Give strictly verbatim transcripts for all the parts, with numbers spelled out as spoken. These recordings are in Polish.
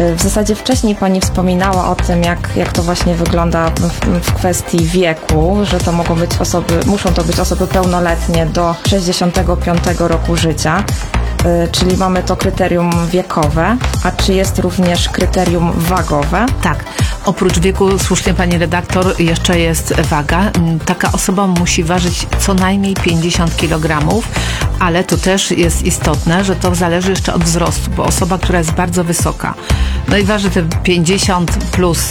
W zasadzie wcześniej Pani wspominała o tym, jak, jak to właśnie wygląda w, w kwestii wieku, że to mogą być osoby, muszą to być osoby pełnoletnie do sześćdziesiątego piątego roku życia, czyli mamy to kryterium wiekowe, a czy jest również kryterium wagowe? Tak. Oprócz wieku, słusznie pani redaktor, jeszcze jest waga. Taka osoba musi ważyć co najmniej pięćdziesiąt kilogramów, ale to też jest istotne, że to zależy jeszcze od wzrostu, bo osoba, która jest bardzo wysoka, no i waży te pięćdziesiąt plus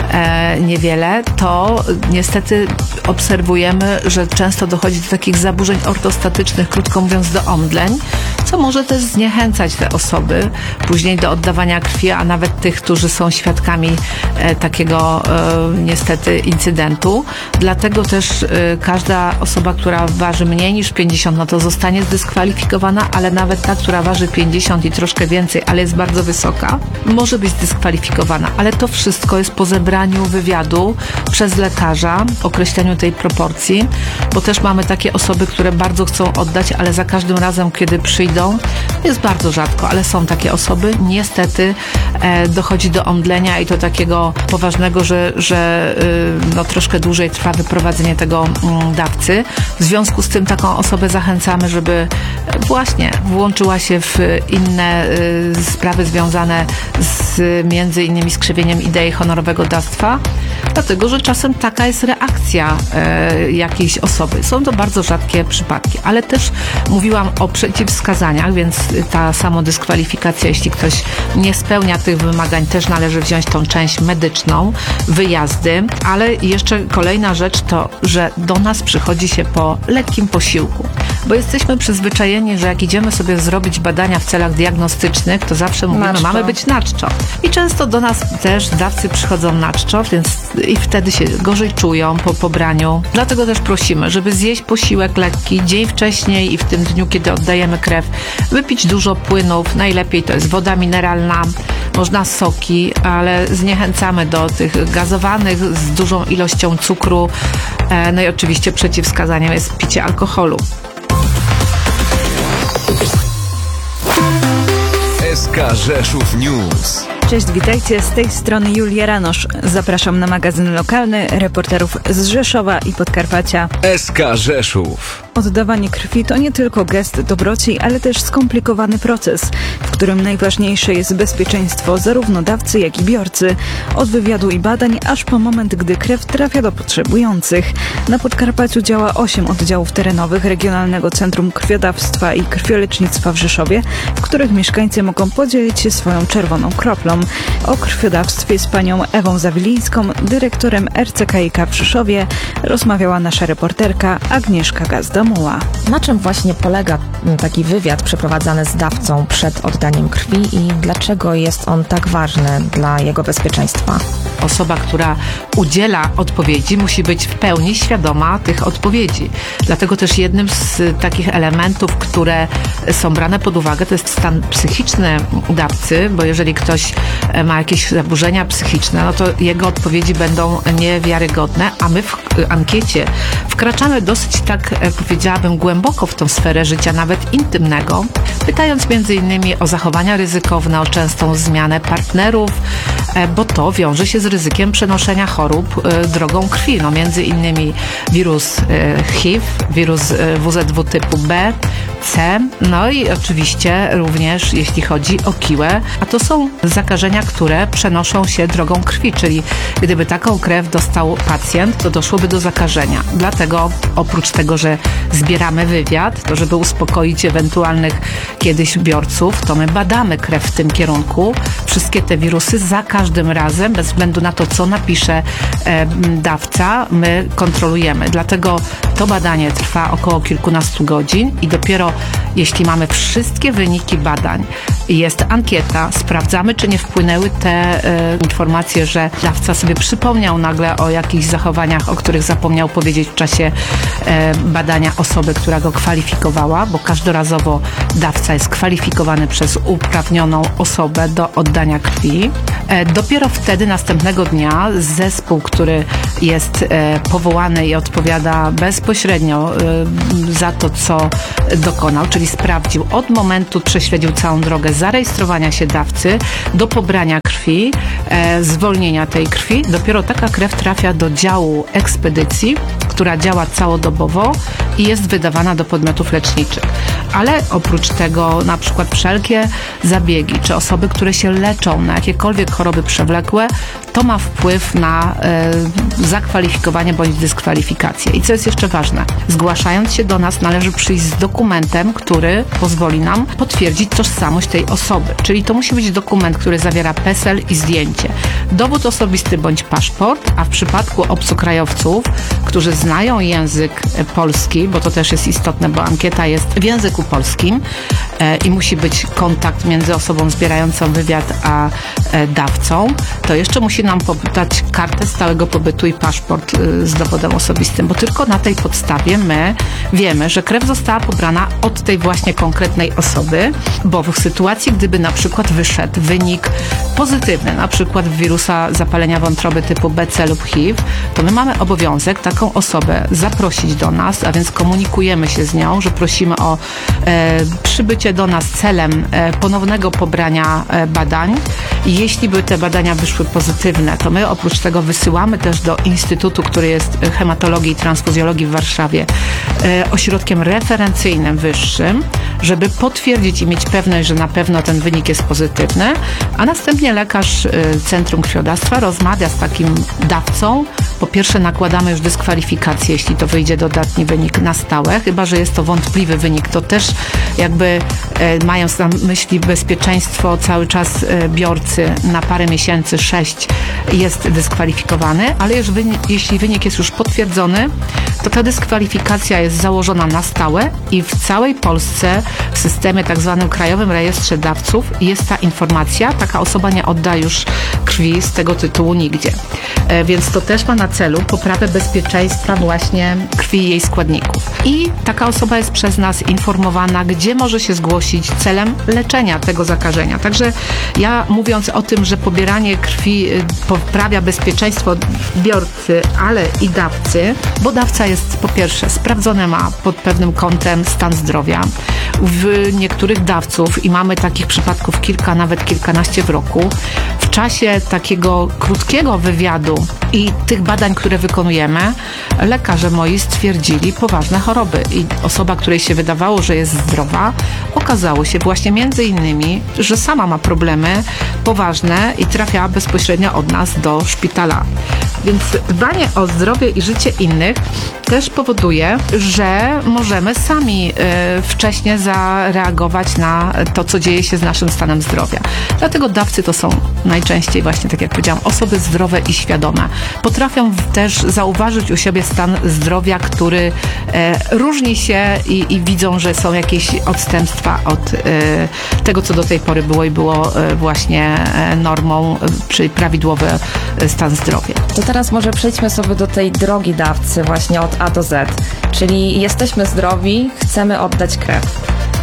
e, niewiele, to niestety obserwujemy, że często dochodzi do takich zaburzeń ortostatycznych, krótko mówiąc do omdleń, co może też zniechęcać te osoby później do oddawania krwi, a nawet tych, którzy są świadkami e, takiego e, niestety incydentu. Dlatego też e, każda osoba, która waży mniej niż pięćdziesiąt, no to zostanie zdyskwalifikowana, ale nawet ta, która waży pięćdziesiąt i troszkę więcej, ale jest bardzo wysoka, może być zdyskwalifikowana. Ale to wszystko jest po zebraniu wywiadu przez lekarza, określeniu tej proporcji, bo też mamy takie osoby, które bardzo chcą oddać, ale za każdym razem, kiedy przyjdą, jest bardzo rzadko, ale są takie osoby, niestety e, dochodzi do omdlenia i to takiego poważnego, że, że y, no, troszkę dłużej trwa wyprowadzenie tego mm, dawcy. W związku z tym taką osobę zachęcamy, żeby właśnie włączyła się w inne y, sprawy związane z między innymi skrzywieniem idei honorowego dawstwa, dlatego, że czasem taka jest reakcja e, jakiejś osoby. Są to bardzo rzadkie przypadki, ale też mówiłam o przeciwwskazaniach, więc ta samodyskwalifikacja, jeśli ktoś nie spełnia tych wymagań, też należy wziąć tą część medyczną, wyjazdy, ale jeszcze kolejna rzecz to, że do nas przychodzi się po lekkim posiłku, bo jesteśmy przyzwyczajeni, że jak idziemy sobie zrobić badania w celach diagnostycznych, to zawsze mówimy, na czczo. Mamy być na czczo. I często do nas też dawcy przychodzą na czczo, więc i wtedy się gorzej czują po pobraniu. Dlatego też prosimy, żeby zjeść posiłek lekki dzień wcześniej i w tym dniu, kiedy oddajemy krew, wypić dużo płynów, najlepiej to jest woda mineralna, można soki, ale zniechęcamy do tych gazowanych z dużą ilością cukru, no i oczywiście przeciwwskazaniem jest picie alkoholu. S K Rzeszów News. Cześć, witajcie, z tej strony Julia Ranosz. Zapraszam na magazyn lokalny reporterów z Rzeszowa i Podkarpacia. S K Rzeszów. Oddawanie krwi to nie tylko gest dobroci, ale też skomplikowany proces, w którym najważniejsze jest bezpieczeństwo zarówno dawcy, jak i biorcy. Od wywiadu i badań, aż po moment, gdy krew trafia do potrzebujących. Na Podkarpaciu działa osiem oddziałów terenowych Regionalnego Centrum Krwiodawstwa i Krwiolecznictwa w Rzeszowie, w których mieszkańcy mogą podzielić się swoją czerwoną kroplą. O krwiodawstwie z panią Ewą Zawilińską, dyrektorem R C K i K w Rzeszowie, rozmawiała nasza reporterka Agnieszka Gazdamuła. Na czym właśnie polega taki wywiad przeprowadzany z dawcą przed oddaniem krwi i dlaczego jest on tak ważny dla jego bezpieczeństwa? Osoba, która udziela odpowiedzi, musi być w pełni świadoma tych odpowiedzi. Dlatego też jednym z takich elementów, które są brane pod uwagę, to jest stan psychiczny dawcy, bo jeżeli ktoś ma jakieś zaburzenia psychiczne, no to jego odpowiedzi będą niewiarygodne, a my w ankiecie wkraczamy dosyć, tak powiedziałabym, głęboko w tą sferę życia, nawet intymnego, pytając między innymi o zachowania ryzykowne, o częstą zmianę partnerów, bo to wiąże się z ryzykiem przenoszenia chorób drogą krwi, no między innymi wirus H I V, wirus W Z W typu B, C, no i oczywiście również jeśli chodzi o kiłę, a to są zakażenia, które przenoszą się drogą krwi, czyli gdyby taką krew dostał pacjent, to doszłoby do zakażenia. Dlatego oprócz tego, że zbieramy wywiad, to żeby uspokoić ewentualnych kiedyś biorców, to my badamy krew w tym kierunku. Wszystkie te wirusy za każdym razem, bez względu na to, co napisze e, dawca, my kontrolujemy. Dlatego to badanie trwa około kilkunastu godzin i dopiero jeśli mamy wszystkie wyniki badań, jest ankieta, sprawdzamy, czy nie wpłynęły te e, informacje, że dawca sobie przypomniał nagle o jakichś zachowaniach, o których zapomniał powiedzieć w czasie e, badania osoby, która go kwalifikowała, bo każdorazowo dawca jest kwalifikowany przez uprawnioną osobę do oddania krwi. E, dopiero wtedy, następnego dnia, zespół, który jest e, powołany i odpowiada bezpośrednio e, za to, co dokonał, czyli sprawdził od momentu, prześledził całą drogę zarejestrowania się dawcy do pobrania krwi, e, zwolnienia tej krwi. Dopiero taka krew trafia do działu ekspedycji, która działa całodobowo i jest wydawana do podmiotów leczniczych. Ale oprócz tego na przykład wszelkie zabiegi, czy osoby, które się leczą na jakiekolwiek choroby przewlekłe, to ma wpływ na e, zakwalifikowanie bądź dyskwalifikację. I co jest jeszcze ważne, zgłaszając się do nas, należy przyjść z dokumentem, który pozwoli nam potwierdzić tożsamość tej osoby. Czyli to musi być dokument, który zawiera PESEL i zdjęcie. Dowód osobisty bądź paszport, a w przypadku obcokrajowców, którzy znają język polski, bo to też jest istotne, bo ankieta jest w języku polskim e, i musi być kontakt między osobą zbierającą wywiad a e, dawcą, to jeszcze musi nam podać kartę stałego pobytu i paszport y, z dowodem osobistym, bo tylko na tej podstawie my wiemy, że krew została pobrana od tej właśnie konkretnej osoby, bo w sytuacji, gdyby na przykład wyszedł wynik pozytywny, na przykład wirusa zapalenia wątroby typu B C lub H I V, to my mamy obowiązek taką osobę zaprosić do nas, a więc komunikujemy się z nią, że prosimy o e, przybycie do nas celem e, ponownego pobrania e, badań. I jeśli by te badania wyszły pozytywne, to my oprócz tego wysyłamy też do Instytutu, który jest hematologii i transfuzjologii w Warszawie, e, ośrodkiem referencyjnym wyższym, żeby potwierdzić i mieć pewność, że na pewno ten wynik jest pozytywny, a następnie lekarz e, Centrum Krwiodawstwa rozmawia z takim dawcą. Po pierwsze nakładamy już dyskwalifikację, jeśli to wyjdzie dodatni wynik na stałe, chyba że jest to wątpliwy wynik, to też jakby e, mając na myśli bezpieczeństwo cały czas e, biorcy na parę miesięcy, sześć, jest dyskwalifikowany, ale już wynik, jeśli wynik jest już potwierdzony, to ta dyskwalifikacja jest założona na stałe i w całej Polsce w systemie tak zwanym Krajowym Rejestrze Dawców jest ta informacja, taka osoba nie odda już krwi z tego tytułu nigdzie. E, więc to też ma na celu poprawę bezpieczeństwa właśnie krwi i jej składników. I taka osoba jest przez nas informowana, gdzie może się zgłosić celem leczenia tego zakażenia. Także ja mówiąc o tym, że pobieranie krwi poprawia bezpieczeństwo biorcy, ale i dawcy, bo dawca jest po pierwsze sprawdzone, ma pod pewnym kątem stan zdrowia. W niektórych dawców, i mamy takich przypadków kilka, nawet kilkanaście w roku, w czasie takiego krótkiego wywiadu i tych badań, które wykonujemy, lekarze moi stwierdzili poważne choroby i osoba, której się wydawało, że jest zdrowa, okazało się właśnie między innymi, że sama ma problemy poważne i trafiała bezpośrednio od nas do szpitala. Więc dbanie o zdrowie i życie innych też powoduje, że możemy sami y, wcześnie zareagować na to, co dzieje się z naszym stanem zdrowia. Dlatego dawcy to są najczęściej właśnie, tak jak powiedziałam, osoby zdrowe i świadome. Potrafią też zauważyć u siebie stan zdrowia, który y, różni się i, i widzą, że są jakieś odstępstwa od y, tego, co do tej pory było i było y, właśnie y, normą, y, czyli prawidłowy y, stan zdrowia. To teraz może przejdźmy sobie do tej drogi dawcy właśnie od A do Z, czyli jesteśmy zdrowi, chcemy oddać krew.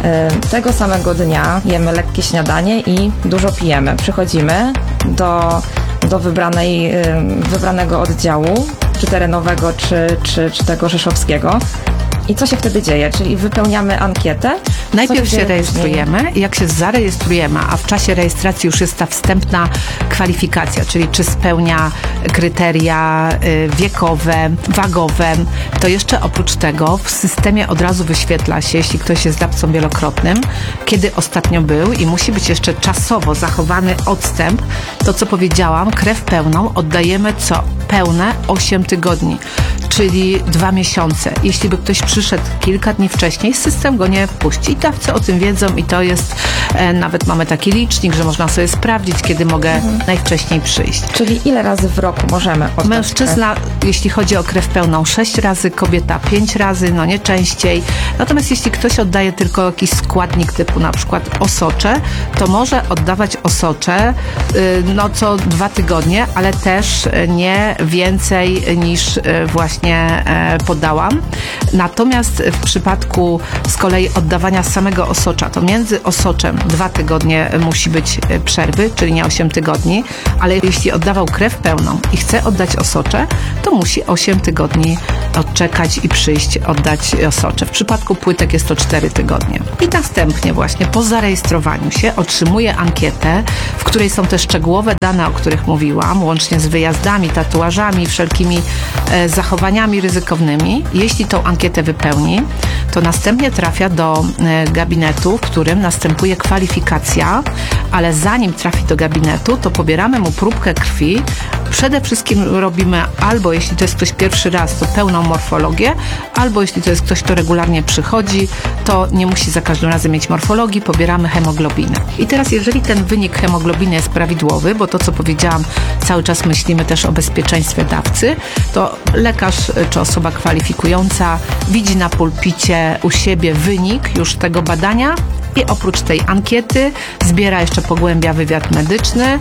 Tego samego dnia jemy lekkie śniadanie i dużo pijemy. Przychodzimy do, do wybranej, wybranego oddziału, czy terenowego, czy, czy, czy tego rzeszowskiego. I co się wtedy dzieje? Czyli wypełniamy ankietę? Najpierw się rejestrujemy. Jak się zarejestrujemy, a w czasie rejestracji już jest ta wstępna kwalifikacja, czyli czy spełnia kryteria wiekowe, wagowe, to jeszcze oprócz tego w systemie od razu wyświetla się, jeśli ktoś jest dawcą wielokrotnym, kiedy ostatnio był i musi być jeszcze czasowo zachowany odstęp. To, co powiedziałam, krew pełną oddajemy co pełne osiem tygodni, czyli dwa miesiące. Jeśli by ktoś przyszedł kilka dni wcześniej, system go nie wpuści. I dawcy o tym wiedzą i to jest, e, nawet mamy taki licznik, że można sobie sprawdzić, kiedy mogę mhm. najwcześniej przyjść. Czyli ile razy w roku możemy oddać Mężczyzna, krew? Jeśli chodzi o krew pełną, sześć razy, kobieta pięć razy, no nie częściej. Natomiast jeśli ktoś oddaje tylko jakiś składnik typu na przykład osocze, to może oddawać osocze y, no co dwa tygodnie, ale też nie więcej niż y, właśnie właśnie e, podałam. Natomiast w przypadku z kolei oddawania samego osocza, to między osoczem dwa tygodnie musi być przerwy, czyli nie osiem tygodni, ale jeśli oddawał krew pełną i chce oddać osocze, to musi osiem tygodni odczekać i przyjść oddać osocze. W przypadku płytek jest to cztery tygodnie. I następnie właśnie po zarejestrowaniu się otrzymuje ankietę, w której są te szczegółowe dane, o których mówiłam, łącznie z wyjazdami, tatuażami, wszelkimi e, zachowaniami ryzykownymi. Jeśli tą ankietę wypełni, to następnie trafia do e, gabinetu, w którym następuje kwalifikacja, ale zanim trafi do gabinetu, to pobieramy mu próbkę krwi. Przede wszystkim robimy albo, jeśli to jest ktoś pierwszy raz, to pełną morfologię, albo jeśli to jest ktoś, kto regularnie przychodzi, to nie musi za każdym razem mieć morfologii, pobieramy hemoglobinę. I teraz, jeżeli ten wynik hemoglobiny jest prawidłowy, bo to, co powiedziałam, cały czas myślimy też o bezpieczeństwie dawcy, to lekarz czy osoba kwalifikująca widzi na pulpicie u siebie wynik już tego badania i oprócz tej ankiety zbiera jeszcze, pogłębia wywiad medyczny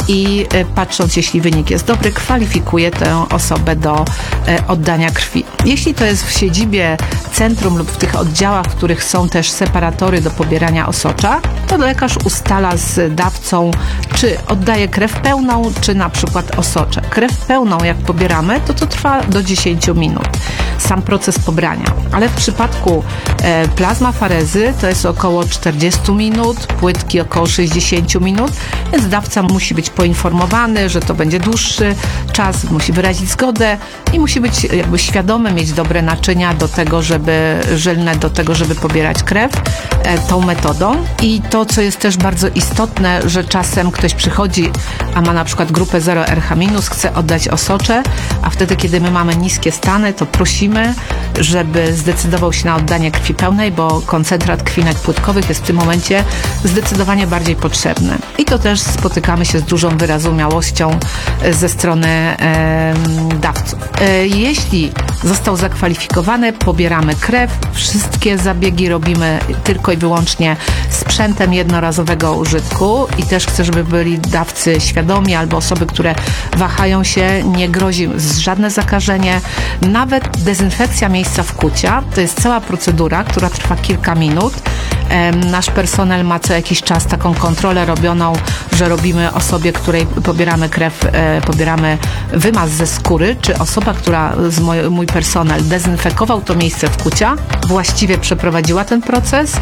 i patrząc, jeśli wynik jest dobry, kwalifikuje tę osobę do oddania krwi. Jeśli to jest w siedzibie centrum lub w tych oddziałach, w których są też separatory do pobierania osocza, to lekarz ustala z dawcą, czy oddaje krew pełną, czy na przykład osocze. Krew pełną, jak pobieramy, to to trwa do dziesięć minut. Sam proces pobrania. Ale w przypadku e, plazmafarezy to jest około czterdzieści minut, płytki około sześćdziesiąt minut, więc dawca musi być poinformowany, że to będzie dłuższy czas, musi wyrazić zgodę i musi być jakby świadomy, mieć dobre naczynia do tego, żeby żylne do tego, żeby pobierać krew e, tą metodą. I to, co jest też bardzo istotne, że czasem ktoś przychodzi, a ma na przykład grupę zero R H minus, chce oddać osocze, a wtedy, kiedy my mamy niskie stany, to prosimy, żeby zdecydował się na oddanie krwi pełnej, bo koncentrat krwi nadpłetkowych jest w tym momencie zdecydowanie bardziej potrzebny. I to też spotykamy się z dużą wyrazumiałością ze strony e, dawców. E, jeśli został zakwalifikowany, pobieramy krew, wszystkie zabiegi robimy tylko i wyłącznie sprzętem jednorazowego użytku i też chcę, żeby byli dawcy świadomi albo osoby, które wahają się, nie grozi żadne zakażenie, nawet dezynfekcja miejsca wkucia. To jest cała procedura, która trwa kilka minut. Nasz personel ma co jakiś czas taką kontrolę robioną, że robimy osobie, której pobieramy krew, pobieramy wymaz ze skóry, czy osoba, która z moj, mój personel dezynfekował to miejsce wkucia, właściwie przeprowadziła ten proces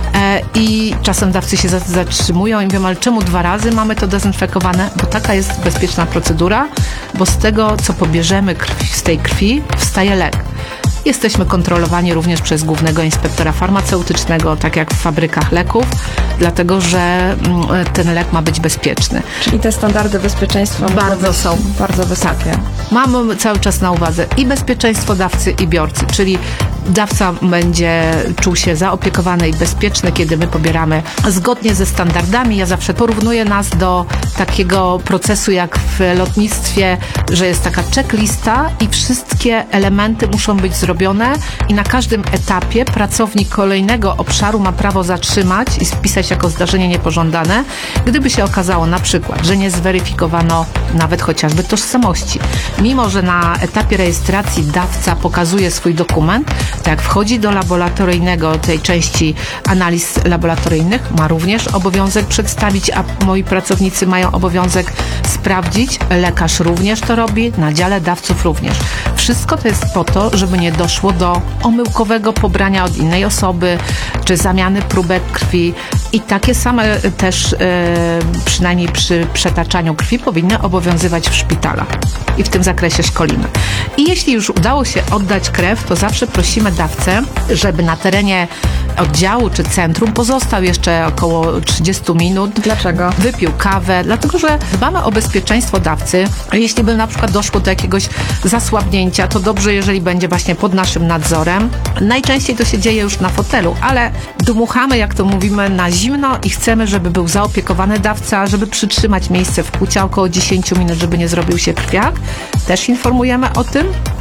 i czasem dawcy się zatrzymują i mówią, ale czemu dwa razy mamy to dezynfekowane? Bo taka jest bezpieczna procedura, bo z tego, co pobierzemy krwi, z tej krwi, wstaje lek. Jesteśmy kontrolowani również przez głównego inspektora farmaceutycznego, tak jak w fabrykach leków, dlatego że ten lek ma być bezpieczny. Czyli te standardy bezpieczeństwa bardzo są bardzo wysokie. Tak. Mamy cały czas na uwadze i bezpieczeństwo dawcy i biorcy, czyli dawca będzie czuł się zaopiekowany i bezpieczny, kiedy my pobieramy zgodnie ze standardami. Ja zawsze porównuję nas do takiego procesu jak w lotnictwie, że jest taka checklista i wszystkie elementy muszą być zrobione i na każdym etapie pracownik kolejnego obszaru ma prawo zatrzymać i spisać jako zdarzenie niepożądane, gdyby się okazało na przykład, że nie zweryfikowano nawet chociażby tożsamości. Mimo że na etapie rejestracji dawca pokazuje swój dokument, to jak wchodzi do laboratoryjnego, tej części analiz laboratoryjnych, ma również obowiązek przedstawić, a moi pracownicy mają obowiązek sprawdzić. Lekarz również to robi, na dziale dawców również. Wszystko to jest po to, żeby nie doszło do omyłkowego pobrania od innej osoby, czy zamiany próbek krwi. I takie same też, e, przynajmniej przy przetaczaniu krwi, powinny obowiązywać w szpitalach. I w tym zakresie szkolimy. I jeśli już udało się oddać krew, to zawsze prosimy dawcę, żeby na terenie oddziału czy centrum pozostał jeszcze około trzydzieści minut. Dlaczego? Wypił kawę, dlatego że dbamy o bezpieczeństwo dawcy. Jeśli by na przykład doszło do jakiegoś zasłabnięcia, to dobrze, jeżeli będzie właśnie pod naszym nadzorem. Najczęściej to się dzieje już na fotelu, ale dmuchamy, jak to mówimy, na zimno i chcemy, żeby był zaopiekowany dawca, żeby przytrzymać miejsce wkucia około dziesięć minut, żeby nie zrobił się krwiak. Też informujemy o tym.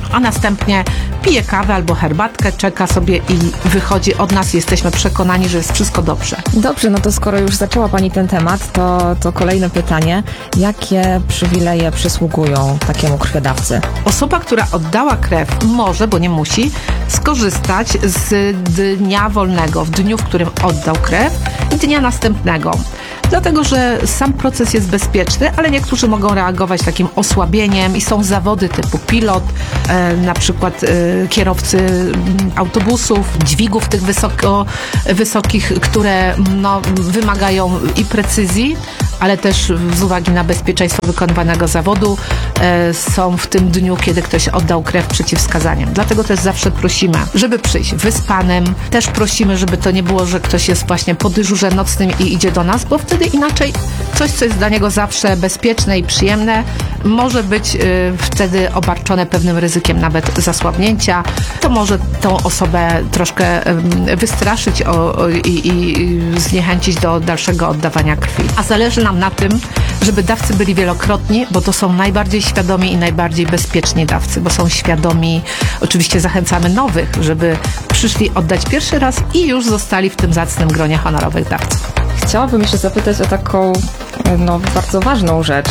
a następnie pije kawę albo herbatkę, czeka sobie i wychodzi od nas. Jesteśmy przekonani, że jest wszystko dobrze. Dobrze, no to skoro już zaczęła Pani ten temat, to, to kolejne pytanie. Jakie przywileje przysługują takiemu krwiodawcy? Osoba, która oddała krew może, bo nie musi, skorzystać z dnia wolnego, w dniu, w którym oddał krew i dnia następnego. Dlatego, że sam proces jest bezpieczny, ale niektórzy mogą reagować takim osłabieniem i są zawody typu pilot, e, na przykład e, kierowcy autobusów, dźwigów tych wysoko, wysokich, które no, wymagają i precyzji, ale też z uwagi na bezpieczeństwo wykonywanego zawodu e, są w tym dniu, kiedy ktoś oddał krew przeciwwskazaniem. Dlatego też zawsze prosimy, żeby przyjść wyspanym. Też prosimy, żeby to nie było, że ktoś jest właśnie po dyżurze nocnym i idzie do nas, bo wtedy inaczej coś, co jest dla niego zawsze bezpieczne i przyjemne, może być y, wtedy obarczone pewnym ryzykiem nawet zasłabnięcia. To może tą osobę troszkę y, wystraszyć o, o, i, i zniechęcić do dalszego oddawania krwi. A zależy nam na tym, żeby dawcy byli wielokrotni, bo to są najbardziej świadomi i najbardziej bezpieczni dawcy, bo są świadomi. Oczywiście zachęcamy nowych, żeby przyszli oddać pierwszy raz i już zostali w tym zacnym gronie honorowych dawców. Chciałabym jeszcze zapytać o taką no, bardzo ważną rzecz.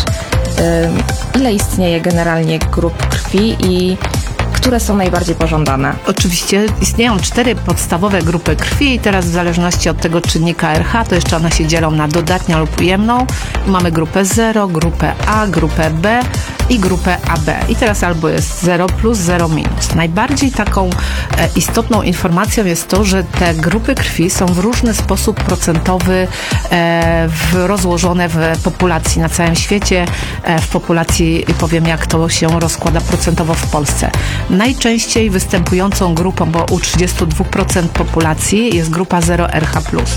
Ile istnieje generalnie grup krwi i które są najbardziej pożądane? Oczywiście istnieją cztery podstawowe grupy krwi i teraz w zależności od tego czynnika R H, to jeszcze one się dzielą na dodatnią lub ujemną. Mamy grupę zero, grupę A, grupę B i grupę A B. I teraz albo jest zero plus, zero minus. Najbardziej taką e, istotną informacją jest to, że te grupy krwi są w różny sposób procentowy e, w, rozłożone w populacji na całym świecie. E, w populacji powiem, jak to się rozkłada procentowo w Polsce. Najczęściej występującą grupą, bo u trzydzieści dwa procent populacji jest grupa zero R H plus.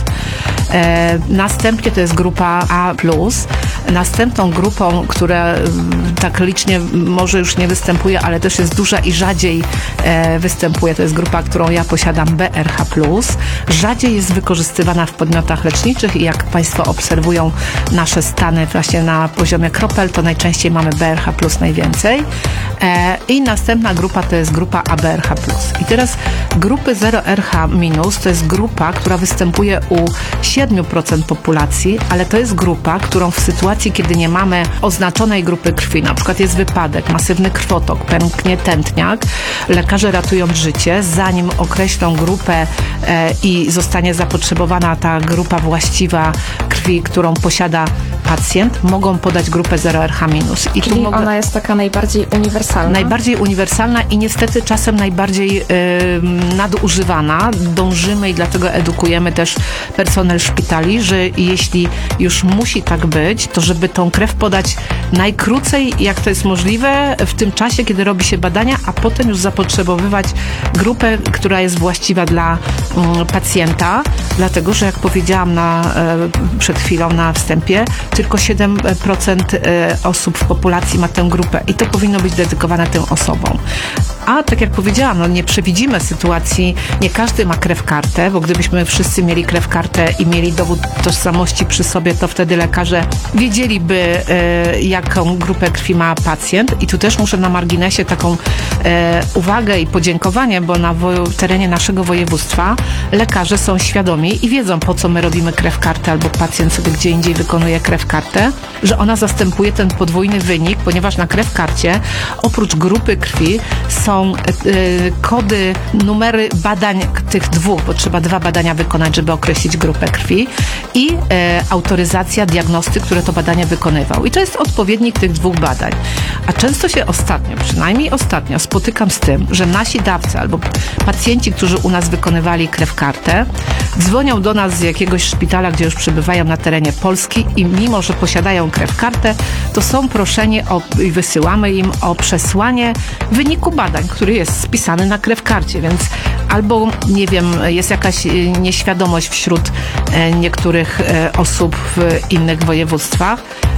E, następnie to jest grupa A plus. Następną grupą, która tak licznie może już nie występuje, ale też jest duża i rzadziej e, występuje, to jest grupa, którą ja posiadam, B R H plus. Rzadziej jest wykorzystywana w podmiotach leczniczych i jak Państwo obserwują nasze stany właśnie na poziomie kropel, to najczęściej mamy B R H plus najwięcej. E, I następna grupa to jest grupa A B R H plus. I teraz grupy zero R H minus to jest grupa, która występuje u siedem procent populacji, ale to jest grupa, którą w sytuacji, kiedy nie mamy oznaczonej grupy krwi, na przykład jest wypadek, masywny krwotok, pęknie tętniak, lekarze ratują życie, zanim określą grupę e, i zostanie zapotrzebowana ta grupa właściwa krwi, którą posiada pacjent, mogą podać grupę zero R H minus. I Czyli tu mogę... ona jest taka najbardziej uniwersalna? Najbardziej uniwersalna i niestety czasem najbardziej y, nadużywana. Dążymy i dlatego edukujemy też personel szpitali, że jeśli już musi tak być, to żeby tą krew podać najkrócej, jak to jest możliwe, w tym czasie, kiedy robi się badania, a potem już zapotrzebowywać grupę, która jest właściwa dla y, pacjenta, dlatego, że jak powiedziałam na, y, przed chwilą na wstępie, tylko siedem procent y, osób w populacji ma tę grupę i to powinno być dedykowane tym osobom. A tak jak powiedziałam, no nie przewidzimy sytuacji, nie każdy ma krew kartę, bo gdybyśmy wszyscy mieli krew kartę i mieli dowód tożsamości przy sobie, to wtedy lekarze wiedzieliby, e, jaką grupę krwi ma pacjent. I tu też muszę na marginesie taką e, uwagę i podziękowanie, bo na wo- terenie naszego województwa lekarze są świadomi i wiedzą, po co my robimy krew kartę, albo pacjent sobie gdzie indziej wykonuje krew kartę, że ona zastępuje ten podwójny wynik, ponieważ na krew karcie oprócz grupy krwi są y, kody, numery badań tych dwóch, bo trzeba dwa badania wykonać, żeby określić grupę krwi i y, autoryzacja diagnosty, który to badanie wykonywał. I to jest odpowiednik tych dwóch badań. A często się ostatnio, przynajmniej ostatnio, spotykam z tym, że nasi dawcy albo pacjenci, którzy u nas wykonywali krew kartę, dzwonią do nas z jakiegoś szpitala, gdzie już przebywają na terenie Polski i mimo, że posiadają krew kartę, to są proszeni o, i wysyłamy im o przesłanie wyniku badań, który jest spisany na krew karcie, więc albo, nie wiem, jest jakaś nieświadomość wśród niektórych osób w innych województwach,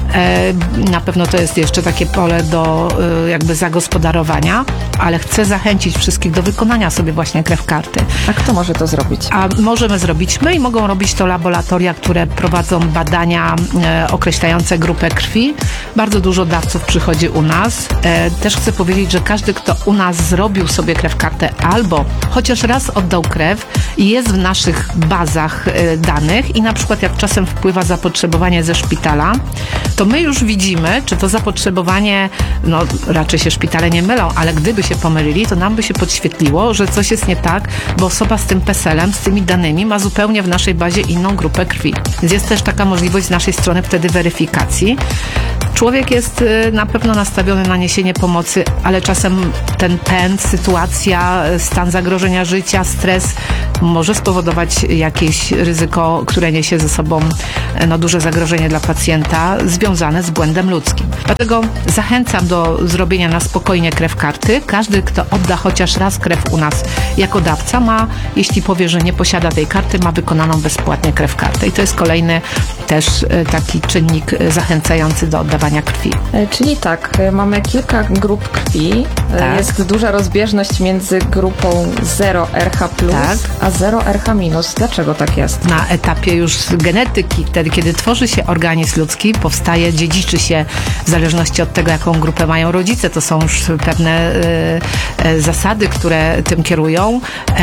E, na pewno to jest jeszcze takie pole do e, jakby zagospodarowania, ale chcę zachęcić wszystkich do wykonania sobie właśnie krew karty. A kto może to zrobić? A możemy zrobić my i mogą robić to laboratoria, które prowadzą badania e, określające grupę krwi. Bardzo dużo dawców przychodzi u nas. E, też chcę powiedzieć, że każdy, kto u nas zrobił sobie krew kartę albo chociaż raz oddał krew i jest w naszych bazach e, danych i na przykład jak czasem wpływa zapotrzebowanie ze szpitala, to my już widzimy, czy to zapotrzebowanie, no raczej się szpitale nie mylą, ale gdyby się pomylili, to nam by się podświetliło, że coś jest nie tak, bo osoba z tym peselem, z tymi danymi ma zupełnie w naszej bazie inną grupę krwi. Więc jest też taka możliwość z naszej strony wtedy weryfikacji. Człowiek jest na pewno nastawiony na niesienie pomocy, ale czasem ten pęd, sytuacja, stan zagrożenia życia, stres może spowodować jakieś ryzyko, które niesie ze sobą no, duże zagrożenie dla pacjenta związane z błędem ludzkim. Dlatego zachęcam do zrobienia na spokojnie krew karty. Każdy, kto odda chociaż raz krew u nas jako dawca ma, jeśli powie, że nie posiada tej karty, ma wykonaną bezpłatnie krew karty. I to jest kolejny też taki czynnik zachęcający do oddawania krwi. E, Czyli tak, e, mamy kilka grup krwi. E, Tak. Jest duża rozbieżność między grupą zero R H plus, Tak. a zero R H minus. Dlaczego tak jest? Na etapie już genetyki, wtedy kiedy tworzy się organizm ludzki, powstaje, dziedziczy się w zależności od tego, jaką grupę mają rodzice. To są już pewne e, e, zasady, które tym kierują.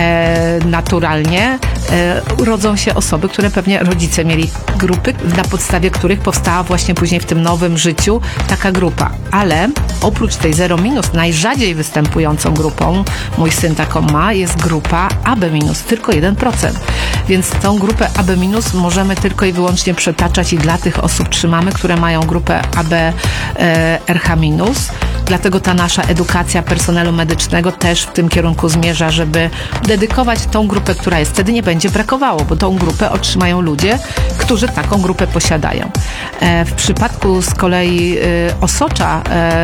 E, naturalnie e, rodzą się osoby, które pewnie rodzice mieli grupy, na podstawie których powstała właśnie później w tym nowym życiu taka grupa. Ale oprócz tej zero minus, najrzadziej występującą grupą, mój syn taką ma, jest grupa A B minus, tylko jeden procent. Więc tą grupę A B minus możemy tylko i wyłącznie przetaczać i dla tych osób trzymamy, które mają grupę A B R H minus. Dlatego ta nasza edukacja personelu medycznego też w tym kierunku zmierza, żeby dedykować tą grupę, która jest. Wtedy nie będzie brakowało, bo tą grupę otrzymają ludzie, którzy taką grupę posiadają. W przypadku z kolei osocza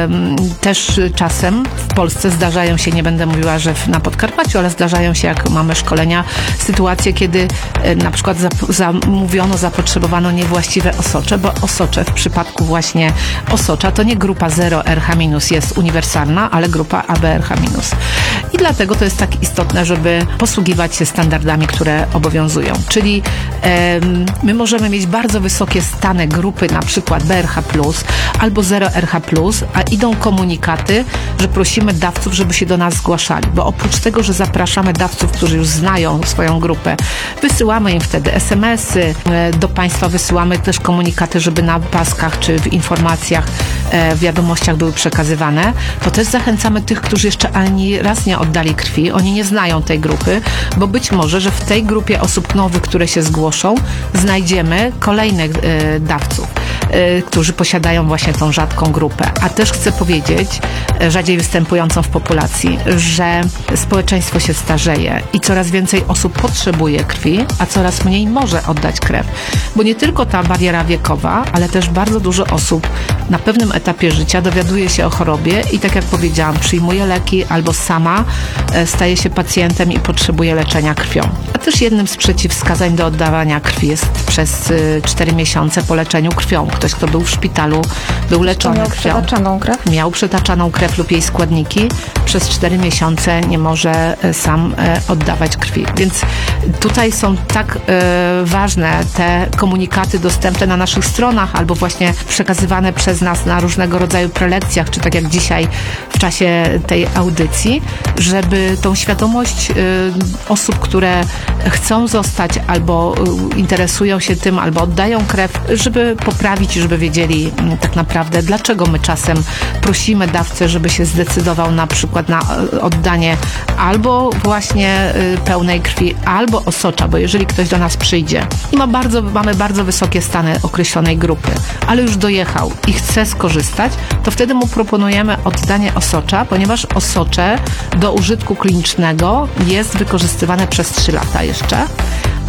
też czasem w Polsce zdarzają się, nie będę mówiła, że na Podkarpaciu, ale zdarzają się, jak mamy szkolenia, sytuacje, kiedy na przykład zamówiono, zapotrzebowano niewłaściwe osocze, bo osocze w przypadku właśnie osocza to nie grupa zero R H minus jest uniwersalna, ale grupa A B R H minus. I dlatego to jest tak istotne, żeby posługiwać się standardami, które obowiązują. Czyli em, my możemy mieć bardzo wysokie stany grupy, na przykład B R H plus albo zero R H plus, a idą komunikaty, że prosimy dawców, żeby się do nas zgłaszali, bo oprócz tego, że zapraszamy dawców, którzy już znają swoją grupę, wysyłamy im wtedy es em esy, e, do Państwa wysyłamy też komunikaty, żeby na paskach czy w informacjach, e, w wiadomościach były przekazywane, to też zachęcamy tych, którzy jeszcze ani raz nie oddali krwi, oni nie znają tej grupy, bo być może, że w tej grupie osób nowych, które się zgłoszą, znajdziemy kolejnych e, dawców, e, którzy posiadają właśnie tą rzadką grupę. A też chcę powiedzieć, e, rzadziej występującą w populacji, że społeczeństwo się starzeje i coraz więcej osób potrzebuje krwi, a coraz mniej może oddać krew. Bo nie tylko ta bariera wiekowa, ale też bardzo dużo osób na pewnym etapie życia dowiaduje się o chorobie i tak jak powiedziałam, przyjmuje leki albo sama e, staje się pacjentem i potrzebuje leczenia krwią. A też jednym z przeciwwskazań do oddawania krwi jest przez cztery miesiące po leczeniu krwią. Ktoś, kto był w szpitalu, był leczony Miał krwią. przetaczaną krew? Miał przetaczaną krew lub jej składniki, przez cztery miesiące nie może e, sam e, oddawać krwi. Więc tutaj są tak e, ważne te komunikaty dostępne na naszych stronach albo właśnie przekazywane przez nas na różnego rodzaju prelekcjach, czy tak jak dzisiaj w czasie tej audycji, żeby tą świadomość e, osób, które chcą zostać albo e, interesują się tym, albo oddają krew, żeby poprawić, żeby wiedzieli m, tak naprawdę, dlaczego my czasem prosimy dawcę, żeby się zdecydował na przykład na e, oddanie albo właśnie e, pełnej krwi, albo osocza, bo jeżeli ktoś do nas przyjdzie i ma bardzo, mamy bardzo wysokie stany określonej grupy, ale już dojechał i chce skorzystać, to wtedy mu proponujemy oddanie osocza, ponieważ osocze do użytku klinicznego jest wykorzystywane przez trzy lata jeszcze,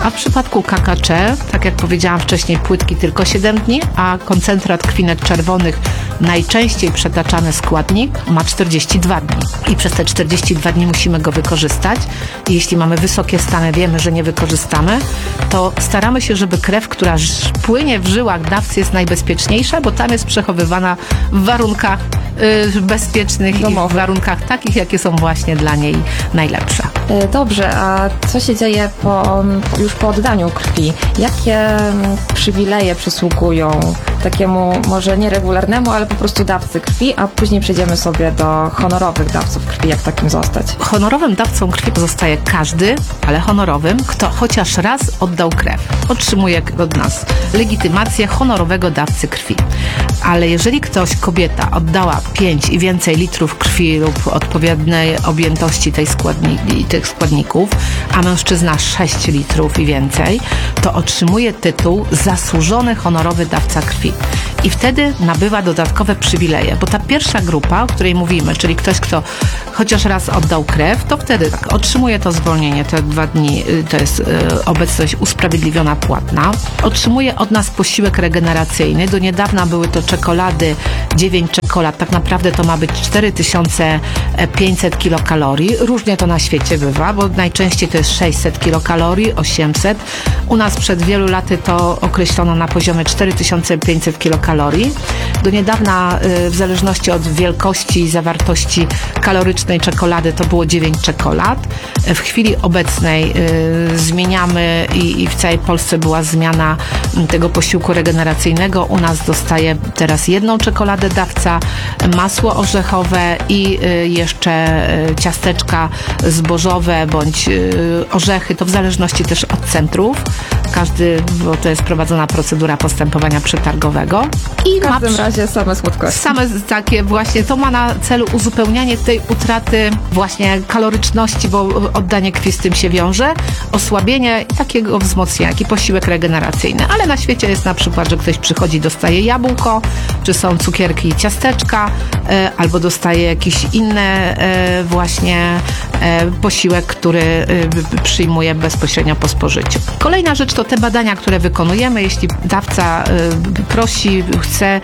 A w przypadku K K C, tak jak powiedziałam wcześniej, płytki tylko siedem dni, a koncentrat krwinek czerwonych, najczęściej przetaczany składnik, ma czterdzieści dwa dni. I przez te czterdzieści dwa dni musimy go wykorzystać. I jeśli mamy wysokie stany, wiemy, że nie wykorzystamy, to staramy się, żeby krew, która płynie w żyłach dawcy, jest najbezpieczniejsza, bo tam jest przechowywana w warunkach y, bezpiecznych Domowych. i w warunkach takich, jakie są właśnie dla niej najlepsze. E, Dobrze, a co się dzieje po, już po oddaniu krwi? Jakie mm, przywileje przysługują takiemu może nieregularnemu, ale po prostu dawcy krwi, a później przejdziemy sobie do honorowych dawców krwi, jak takim zostać? Honorowym dawcą krwi pozostaje każdy, ale honorowym, kto chociaż raz oddał krew. Otrzymuje od nas legitymację honorowego dawcy krwi. Ale jeżeli ktoś, kobieta, oddała pięć i więcej litrów krwi lub odpowiedniej objętości tej składni- tych składników, a mężczyzna sześć litrów i więcej, to otrzymuje tytuł zasłużony honorowy dawca krwi. I wtedy nabywa dodatkowe przywileje, bo ta pierwsza grupa, o której mówimy, czyli ktoś, kto chociaż raz oddał krew, to wtedy tak, otrzymuje to zwolnienie, te dwa dni, to jest y, obecność usprawiedliwiona płatna. Otrzymuje od nas posiłek regeneracyjny. Do niedawna były to czekolady, dziewięć czekolad, tak naprawdę to ma być cztery tysiące pięćset kilokalorii. Różnie to na świecie bywa, bo najczęściej to jest sześćset kilokalorii, osiemset. U nas przed wielu laty to określono na poziomie cztery tysiące pięćset kilokalorii. Do niedawna y, w zależności od wielkości i zawartości kalorycznej czekolady to było dziewięć czekolad. W chwili obecnej y, zmieniamy i, i w całej Polsce była zmiana tego posiłku regeneracyjnego. U nas dostaje teraz jedną czekoladę dawca, masło orzechowe i y, jeszcze y, ciasteczka zbożowe bądź y, orzechy, to w zależności też od centrów. Każdy, bo to jest prowadzona procedura postępowania przetargowego. I W każdym ma przy- razie same słodkości. Same takie właśnie, to ma na celu uzupełnianie tej utraty właśnie kaloryczności, bo oddanie krwi z tym się wiąże, osłabienie i takiego wzmocnienia, jak i posiłek regeneracyjny. Ale na świecie jest na przykład, że ktoś przychodzi, dostaje jabłko, czy są cukierki i ciasteczka, e, albo dostaje jakiś inny e, właśnie e, posiłek, który e, przyjmuje bezpośrednio po spożyciu. Kolejna rzecz to te badania, które wykonujemy. Jeśli dawca e, prosi, chce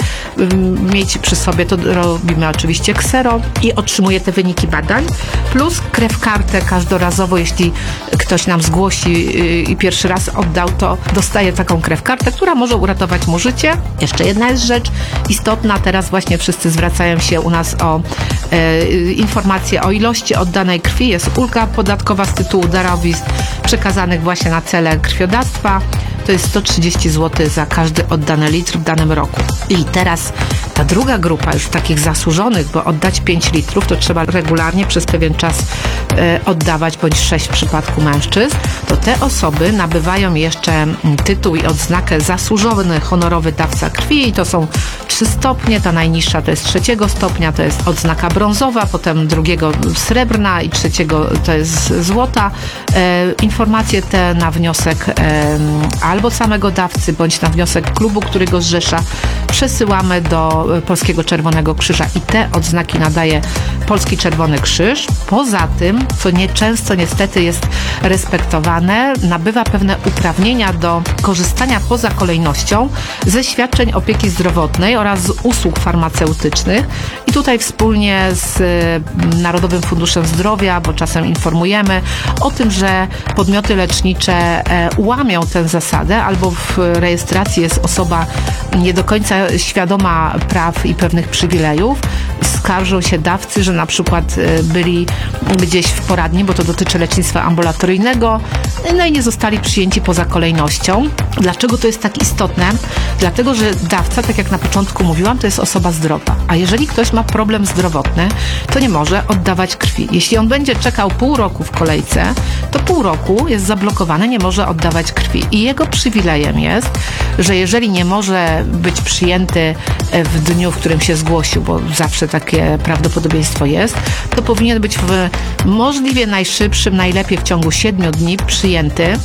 mieć przy sobie, to robimy oczywiście ksero i otrzymuje te wyniki badań, plus krew kartę każdorazowo, jeśli ktoś nam zgłosi i pierwszy raz oddał, to dostaje taką krew kartę, która może uratować mu życie. Jeszcze jedna jest rzecz istotna, teraz właśnie wszyscy zwracają się u nas o e, informacje o ilości oddanej krwi. Jest ulga podatkowa z tytułu darowizn przekazanych właśnie na cele krwiodawstwa. To jest sto trzydzieści złotych za każdy oddany litr w danym roku. I teraz ta druga grupa już takich zasłużonych, bo oddać pięć litrów to trzeba regularnie przez pewien czas e, oddawać, bądź sześć w przypadku mężczyzn, to te osoby nabywają jeszcze tytuł i odznakę zasłużony honorowy dawca krwi i to są trzy stopnie, ta najniższa to jest trzeciego stopnia, to jest odznaka brązowa, potem drugiego srebrna i trzeciego to jest złota. E, informacje te na wniosek e, albo samego dawcy, bądź na wniosek klubu, który go zrzesza, przesyłamy do Polskiego Czerwonego Krzyża i te odznaki nadaje Polski Czerwony Krzyż. Poza tym, co nieczęsto niestety jest respektowane, nabywa pewne uprawnienia do korzystania poza kolejnością ze świadczeń opieki zdrowotnej oraz z usług farmaceutycznych. I tutaj wspólnie z Narodowym Funduszem Zdrowia, bo czasem informujemy o tym, że podmioty lecznicze łamią tę zasadę, albo w rejestracji jest osoba nie do końca świadoma praw i pewnych przywilejów. Skarżą się dawcy, że na przykład byli gdzieś w poradni, bo to dotyczy lecznictwa ambulatoryjnego, no i nie zostali przyjęci poza kolejnością. Dlaczego to jest tak istotne? Dlatego, że dawca, tak jak na początku mówiłam, to jest osoba zdrowa. A jeżeli ktoś ma problem zdrowotny, to nie może oddawać krwi. Jeśli on będzie czekał pół roku w kolejce, to pół roku jest zablokowany, nie może oddawać krwi. I jego przywilejem jest, że jeżeli nie może być przyjęty w dniu, w którym się zgłosił, bo zawsze takie prawdopodobieństwo jest, to powinien być w możliwie najszybszym, najlepiej w ciągu siedmiu dni przyjęty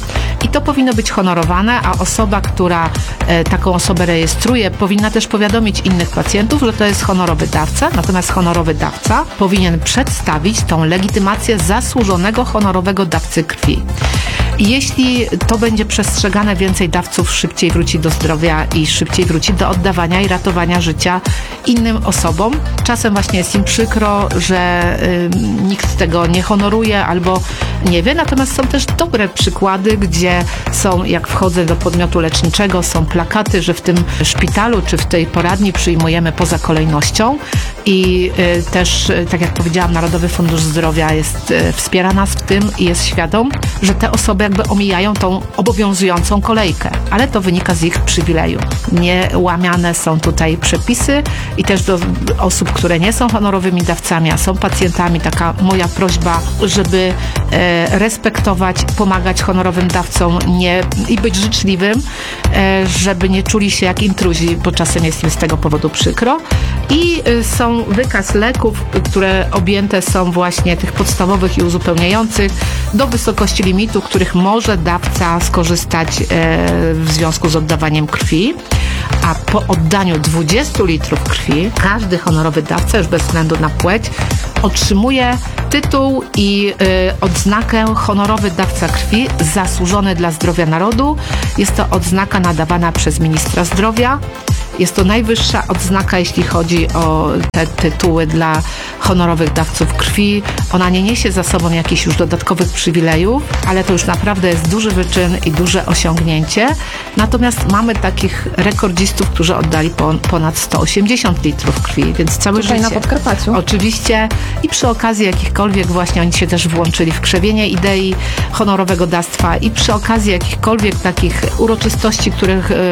I to powinno być honorowane, a osoba, która e, taką osobę rejestruje, powinna też powiadomić innych pacjentów, że to jest honorowy dawca, natomiast honorowy dawca powinien przedstawić tą legitymację zasłużonego honorowego dawcy krwi. I jeśli to będzie przestrzegane, więcej dawców szybciej wróci do zdrowia i szybciej wróci do oddawania i ratowania życia innym osobom. Czasem właśnie jest im przykro, że y, nikt tego nie honoruje albo nie wie, natomiast są też dobre przykłady, gdzie są, jak wchodzę do podmiotu leczniczego, są plakaty, że w tym szpitalu czy w tej poradni przyjmujemy poza kolejnością i y, też, y, tak jak powiedziałam, Narodowy Fundusz Zdrowia jest, y, wspiera nas w tym i jest świadom, że te osoby jakby omijają tą obowiązującą kolejkę, ale to wynika z ich przywileju. Nie łamiane są tutaj przepisy i też do osób, które nie są honorowymi dawcami, a są pacjentami, taka moja prośba, żeby e, respektować, pomagać honorowym dawcom nie, i być życzliwym, e, żeby nie czuli się jak intruzi, bo czasem jest im z tego powodu przykro. I e, są wykaz leków, które objęte są właśnie tych podstawowych i uzupełniających do wysokości limitu, których może dawca skorzystać e, w związku z oddawaniem krwi. A po oddaniu dwudziestu litrów krwi każdy honorowy dawca, już bez względu na płeć, otrzymuje tytuł i y, odznakę honorowy dawca krwi zasłużony dla zdrowia narodu. Jest to odznaka nadawana przez ministra zdrowia. Jest to najwyższa odznaka, jeśli chodzi o te tytuły dla honorowych dawców krwi. Ona nie niesie za sobą jakichś już dodatkowych przywilejów, ale to już naprawdę jest duży wyczyn i duże osiągnięcie. Natomiast mamy takich rekordzistów, którzy oddali po, ponad sto osiemdziesiąt litrów krwi, więc całe Tutaj życie. na Podkarpaciu. Oczywiście i przy okazji jakichkolwiek właśnie oni się też włączyli w krzewienie idei honorowego dawstwa i przy okazji jakichkolwiek takich uroczystości, których yy,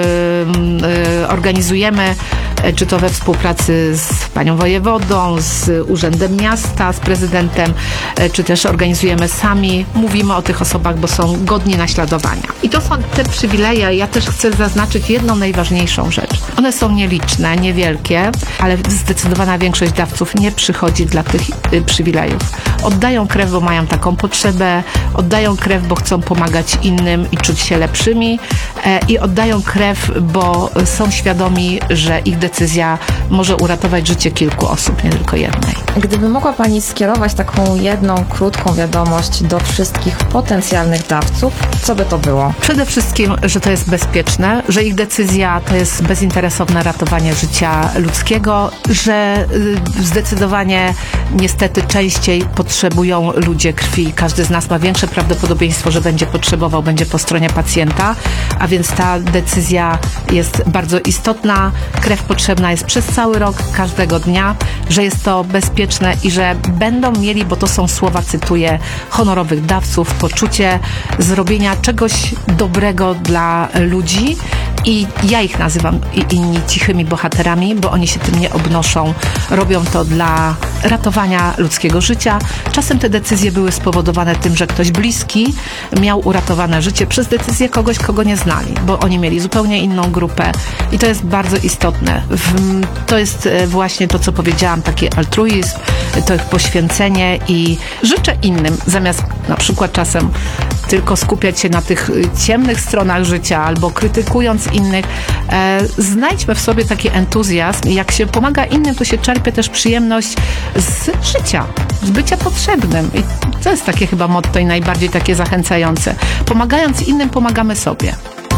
yy, organizujemy, czy to we współpracy z panią wojewodą, z urzędem miasta, z prezydentem, czy też organizujemy sami. Mówimy o tych osobach, bo są godni naśladowania. I to są te przywileje. Ja też chcę zaznaczyć jedną najważniejszą rzecz. One są nieliczne, niewielkie, ale zdecydowana większość dawców nie przychodzi dla tych y, przywilejów. Oddają krew, bo mają taką potrzebę, oddają krew, bo chcą pomagać innym i czuć się lepszymi e, i oddają krew, bo są świadomi, że ich decyzja może uratować życie kilku osób, nie tylko jednej. Gdyby mogła Pani skierować taką jedną, krótką wiadomość do wszystkich potencjalnych dawców, co by to było? Przede wszystkim, że to jest bezpieczne, że ich decyzja to jest bezinteresowne ratowanie życia ludzkiego, że y, zdecydowanie niestety częściej potrzebują ludzie krwi. Każdy z nas ma większe prawdopodobieństwo, że będzie potrzebował, będzie po stronie pacjenta, a więc ta decyzja jest bardzo istotna. Krew potrzebna jest przez cały rok, każdego dnia, że jest to bezpieczne i że będą mieli, bo to są słowa, cytuję, honorowych dawców, poczucie zrobienia czegoś dobrego dla ludzi i ja ich nazywam i inni cichymi bohaterami, bo oni się tym nie obnoszą. Robią to dla ratowania ludzkiego życia. Czasem te decyzje były spowodowane tym, że ktoś bliski miał uratowane życie przez decyzję kogoś, kogo nie znali, bo oni mieli zupełnie inną grupę i to jest bardzo istotne. To jest właśnie to, co powiedziałam, taki altruizm, to ich poświęcenie i życzę innym, zamiast na przykład czasem tylko skupiać się na tych ciemnych stronach życia albo krytykując innych, e, znajdźmy w sobie taki entuzjazm i jak się pomaga innym, to się czerpie też przyjemność z życia, z bycia potrzebnym. I to jest takie chyba motto i najbardziej takie zachęcające. Pomagając innym, pomagamy sobie.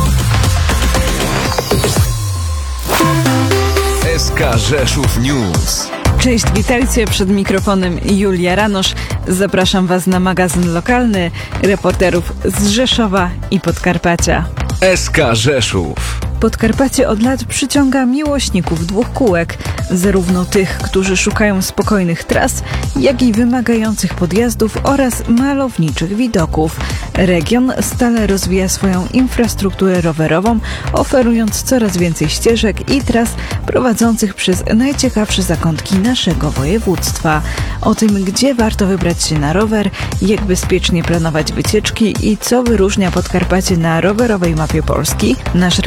S K Rzeszów News. Cześć, witajcie, przed mikrofonem Julia Ranosz. Zapraszam Was na magazyn lokalny reporterów z Rzeszowa i Podkarpacia. S K Rzeszów. Podkarpacie od lat przyciąga miłośników dwóch kółek, zarówno tych, którzy szukają spokojnych tras, jak i wymagających podjazdów oraz malowniczych widoków. Region stale rozwija swoją infrastrukturę rowerową, oferując coraz więcej ścieżek i tras prowadzących przez najciekawsze zakątki naszego województwa. O tym, gdzie warto wybrać się na rower, jak bezpiecznie planować wycieczki i co wyróżnia Podkarpacie na rowerowej mapie Polski, nasz reporter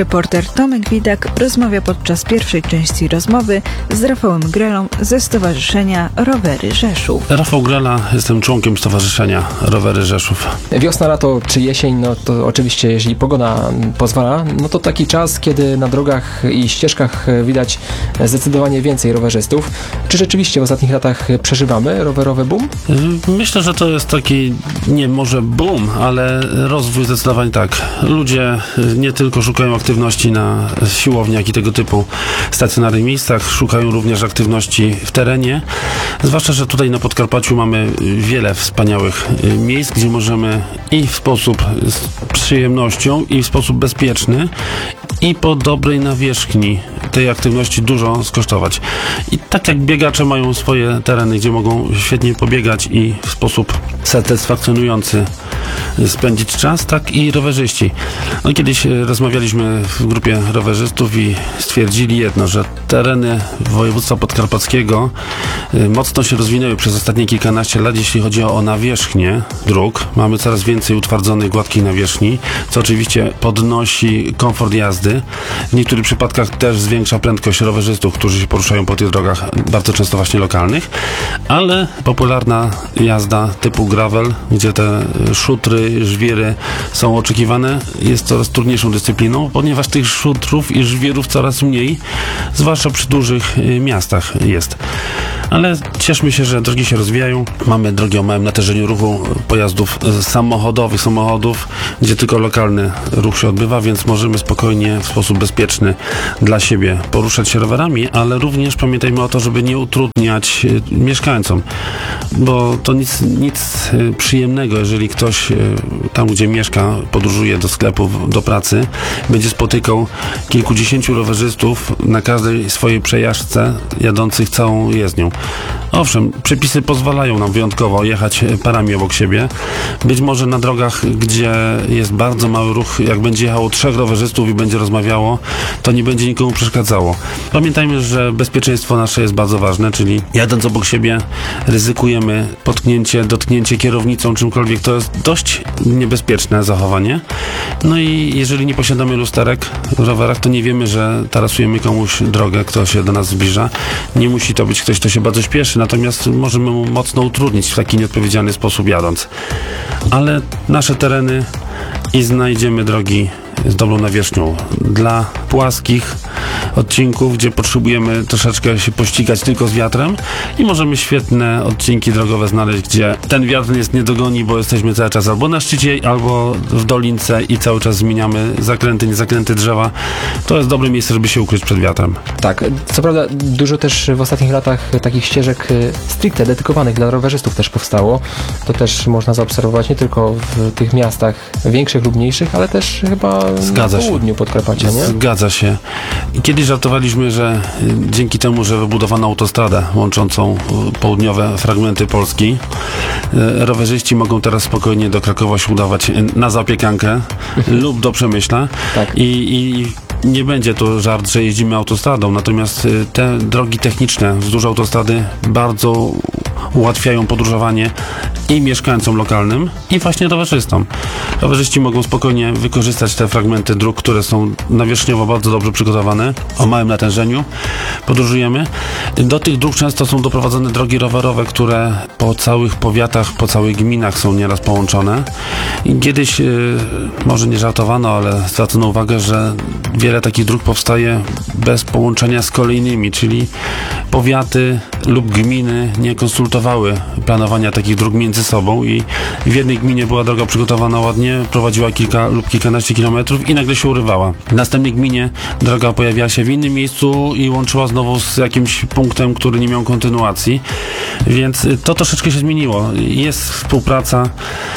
Trener Tomek Widak rozmawia podczas pierwszej części rozmowy z Rafałem Grelą ze Stowarzyszenia Rowery Rzeszów. Rafał Grela, jestem członkiem Stowarzyszenia Rowery Rzeszów. Wiosna, lato czy jesień, no to oczywiście, jeżeli pogoda pozwala, no to taki czas, kiedy na drogach i ścieżkach widać zdecydowanie więcej rowerzystów. Czy rzeczywiście w ostatnich latach przeżywamy rowerowy boom? Myślę, że to jest taki, nie może boom, ale rozwój zdecydowanie tak. Ludzie nie tylko szukają aktywności na siłowniach i tego typu stacjonarnych miejscach, szukają również aktywności w terenie. Zwłaszcza, że tutaj na Podkarpaciu mamy wiele wspaniałych miejsc, gdzie możemy i w sposób z przyjemnością, i w sposób bezpieczny, i po dobrej nawierzchni tej aktywności dużo skosztować. I tak jak biegacze mają swoje tereny, gdzie mogą świetnie pobiegać i w sposób satysfakcjonujący spędzić czas, tak i rowerzyści. No, kiedyś rozmawialiśmy w grupie rowerzystów i stwierdzili jedno, że tereny województwa podkarpackiego mocno się rozwinęły przez ostatnie kilkanaście lat, jeśli chodzi o nawierzchnię dróg. Mamy coraz więcej utwardzonych, gładkich nawierzchni, co oczywiście podnosi komfort jazdy. W niektórych przypadkach też zwiększa prędkość rowerzystów, którzy się poruszają po tych drogach, bardzo często właśnie lokalnych, ale popularna jazda typu gravel, gdzie te szutry, żwiry są oczekiwane, jest coraz trudniejszą dyscypliną, ponieważ tych szutrów i żwirów coraz mniej, zwłaszcza przy dużych miastach jest. Ale cieszmy się, że drogi się rozwijają. Mamy drogi o małym natężeniu ruchu pojazdów samochodowych, samochodów, gdzie tylko lokalny ruch się odbywa, więc możemy spokojnie, w sposób bezpieczny dla siebie poruszać się rowerami, ale również pamiętajmy o to, żeby nie utrudniać mieszkańcom, bo to nic, nic przyjemnego, jeżeli ktoś tam, gdzie mieszka, podróżuje do sklepów, do pracy, będzie spotykał kilkudziesięciu rowerzystów na każdej swojej przejażdżce jadących całą jezdnią. Owszem, przepisy pozwalają nam wyjątkowo jechać parami obok siebie. Być może na drogach, gdzie jest bardzo mały ruch, jak będzie jechało trzech rowerzystów i będzie rozmawiało, to nie będzie nikomu przeszkadzało. Pamiętajmy, że bezpieczeństwo nasze jest bardzo ważne, czyli jadąc obok siebie ryzykujemy potknięcie, dotknięcie kierownicą, czymkolwiek. To jest dość niebezpieczne zachowanie. No i jeżeli nie posiadamy lusterek w rowerach, to nie wiemy, że tarasujemy komuś drogę, kto się do nas zbliża. Nie musi to być ktoś, kto się bardzo śpieszy, natomiast możemy mu mocno utrudnić w taki nieodpowiedzialny sposób jadąc. Ale nasze tereny i znajdziemy drogi z dobrą nawierzchnią. Dla płaskich odcinków, gdzie potrzebujemy troszeczkę się pościgać tylko z wiatrem i możemy świetne odcinki drogowe znaleźć, gdzie ten wiatr nas nie dogoni, bo jesteśmy cały czas albo na szczycie, albo w dolince i cały czas zmieniamy zakręty, niezakręty drzewa. To jest dobre miejsce, żeby się ukryć przed wiatrem. Tak, co prawda dużo też w ostatnich latach takich ścieżek stricte dedykowanych dla rowerzystów też powstało. To też można zaobserwować nie tylko w tych miastach większych lub mniejszych, ale też chyba Zgadza na południu się. Podkarpacia, nie? Zgadza się. Kiedyś żartowaliśmy, że dzięki temu, że wybudowano autostradę łączącą południowe fragmenty Polski, rowerzyści mogą teraz spokojnie do Krakowa się udawać na zapiekankę lub do Przemyśla. Tak. I, i nie będzie to żart, że jeździmy autostradą, natomiast te drogi techniczne wzdłuż autostrady bardzo ułatwiają podróżowanie i mieszkańcom lokalnym, i właśnie rowerzystom. Rowerzyści mogą spokojnie wykorzystać te fragmenty dróg, które są nawierzchniowo bardzo dobrze przygotowane, o małym natężeniu. Podróżujemy. Do tych dróg często są doprowadzone drogi rowerowe, które po całych powiatach, po całych gminach są nieraz połączone. I kiedyś, yy, może nie żartowano, ale zwracono uwagę, że wiele takich dróg powstaje bez połączenia z kolejnymi, czyli powiaty lub gminy nie konsultowały planowania takich dróg między sobą i w jednej gminie była droga przygotowana ładnie, prowadziła kilka lub kilkanaście kilometrów i nagle się urywała. W następnej gminie droga pojawiała się w innym miejscu i łączyła znowu z jakimś punktem, który nie miał kontynuacji, więc to troszeczkę się zmieniło. Jest współpraca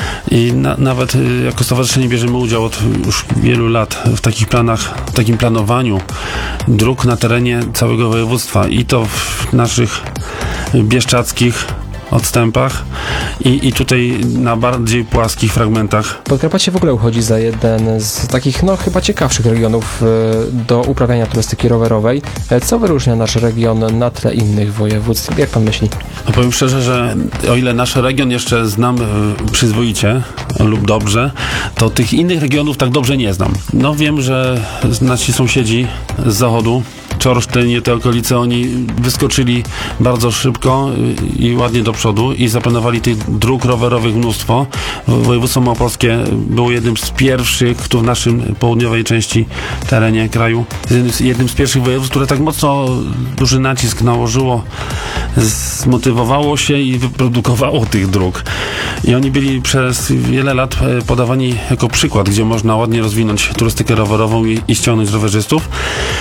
i na, nawet jako stowarzyszenie bierzemy udział od już wielu lat w takich planach, w takim planowaniu dróg na terenie całego województwa, i to w naszych bieszczadzkich odstępach, i, i tutaj na bardziej płaskich fragmentach. Podkarpacie w ogóle uchodzi za jeden z takich, no chyba ciekawszych regionów e, do uprawiania turystyki rowerowej. E, Co wyróżnia nasz region na tle innych województw? Jak pan myśli? No powiem szczerze, że o ile nasz region jeszcze znam e, przyzwoicie lub dobrze, to tych innych regionów tak dobrze nie znam. No wiem, że nasi sąsiedzi z zachodu, Czorsztyn i te okolice, oni wyskoczyli bardzo szybko i ładnie do przodu i zaplanowali tych dróg rowerowych mnóstwo. Województwo małopolskie było jednym z pierwszych, tu w naszym południowej części terenie kraju, jednym z, jednym z pierwszych województw, które tak mocno duży nacisk nałożyło, zmotywowało się i wyprodukowało tych dróg. I oni byli przez wiele lat podawani jako przykład, gdzie można ładnie rozwinąć turystykę rowerową i, i ściągnąć rowerzystów.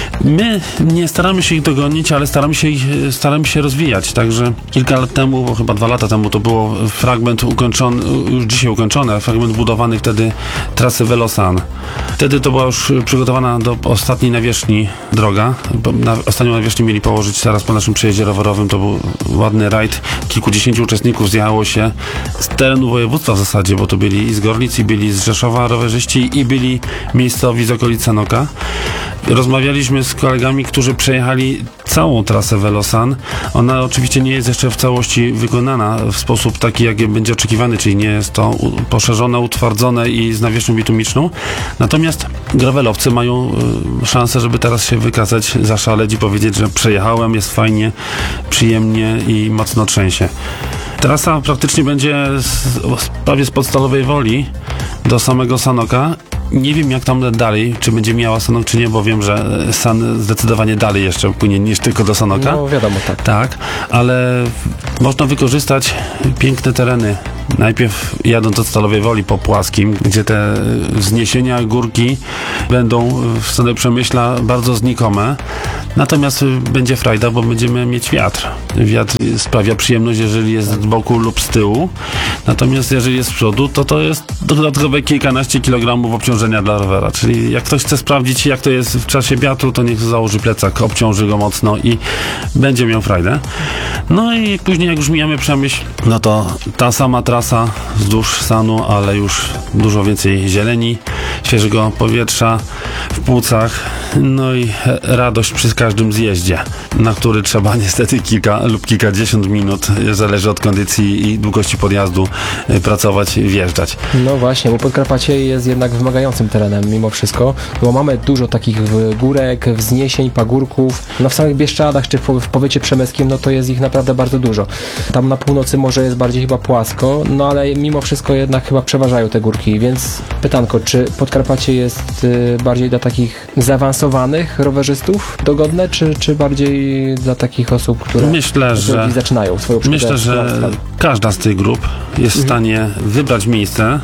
My nie staramy się ich dogonić, ale staramy się ich, staramy się rozwijać. Także kilka lat temu, bo chyba dwa lata temu, to było fragment ukończony, już dzisiaj ukończony, fragment budowany wtedy trasy Velosan. Wtedy to była już przygotowana do ostatniej nawierzchni droga. Na, ostatnią nawierzchnię mieli położyć zaraz po naszym przejeździe rowerowym. To był ładny rajd. Kilkudziesięciu uczestników zjechało się z terenu województwa w zasadzie, bo to byli i z Gorlic, i byli z Rzeszowa rowerzyści, i byli miejscowi z okolic Sanoka. Rozmawialiśmy z kolegami, którzy przejechali całą trasę Velosan. Ona oczywiście nie jest jeszcze w całości wykonana w sposób taki, jak będzie oczekiwany, czyli nie jest to poszerzone, utwardzone i z nawierzchnią bitumiczną. Natomiast gravelowcy mają y, szansę, żeby teraz się wykazać, zaszaleć i powiedzieć, że przejechałem, jest fajnie, przyjemnie i mocno trzęsie. Trasa praktycznie będzie z, prawie z Podstalowej Woli do samego Sanoka. Nie wiem, jak tam dalej, czy będzie miała Sanok, czy nie, bo wiem, że San zdecydowanie dalej jeszcze płynie niż tylko do Sanoka. No wiadomo, tak. Tak, ale można wykorzystać piękne tereny. Najpierw jadąc od Stalowej Woli po płaskim, gdzie te wzniesienia, górki będą w stronę Przemyśla bardzo znikome. Natomiast będzie frajda, bo będziemy mieć wiatr. Wiatr sprawia przyjemność, jeżeli jest z boku lub z tyłu. Natomiast jeżeli jest z przodu, to to jest dodatkowe kilkanaście kilogramów obciążenia dla rowera. Czyli jak ktoś chce sprawdzić, jak to jest w czasie wiatru, to niech założy plecak, obciąży go mocno i będzie miał frajdę. No i później, jak już mijamy Przemyśl, no to ta sama trasa wzdłuż Sanu, ale już dużo więcej zieleni, świeżego powietrza w płucach, no i radość przy każdym zjeździe, na który trzeba niestety kilka lub kilkadziesiąt minut, zależy od kondycji i długości podjazdu, pracować, wjeżdżać. No właśnie, bo Podkarpacie jest jednak wymagającym terenem mimo wszystko, bo mamy dużo takich górek, wzniesień, pagórków. No w samych Bieszczadach czy w powiecie przemyskim, no to jest ich naprawdę bardzo dużo. Tam na północy może jest bardziej chyba płasko, no ale mimo wszystko jednak chyba przeważają te górki, więc pytanko, czy Podkarpacie jest y, bardziej dla takich zaawansowanych rowerzystów dogodne, czy, czy bardziej dla takich osób, które myślę, że zaczynają swoją przygodę? Myślę, że każda z tych grup jest w stanie wybrać miejsce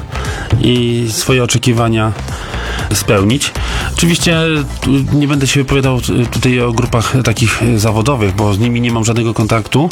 i swoje oczekiwania spełnić. Oczywiście nie będę się wypowiadał tutaj o grupach takich zawodowych, bo z nimi nie mam żadnego kontaktu,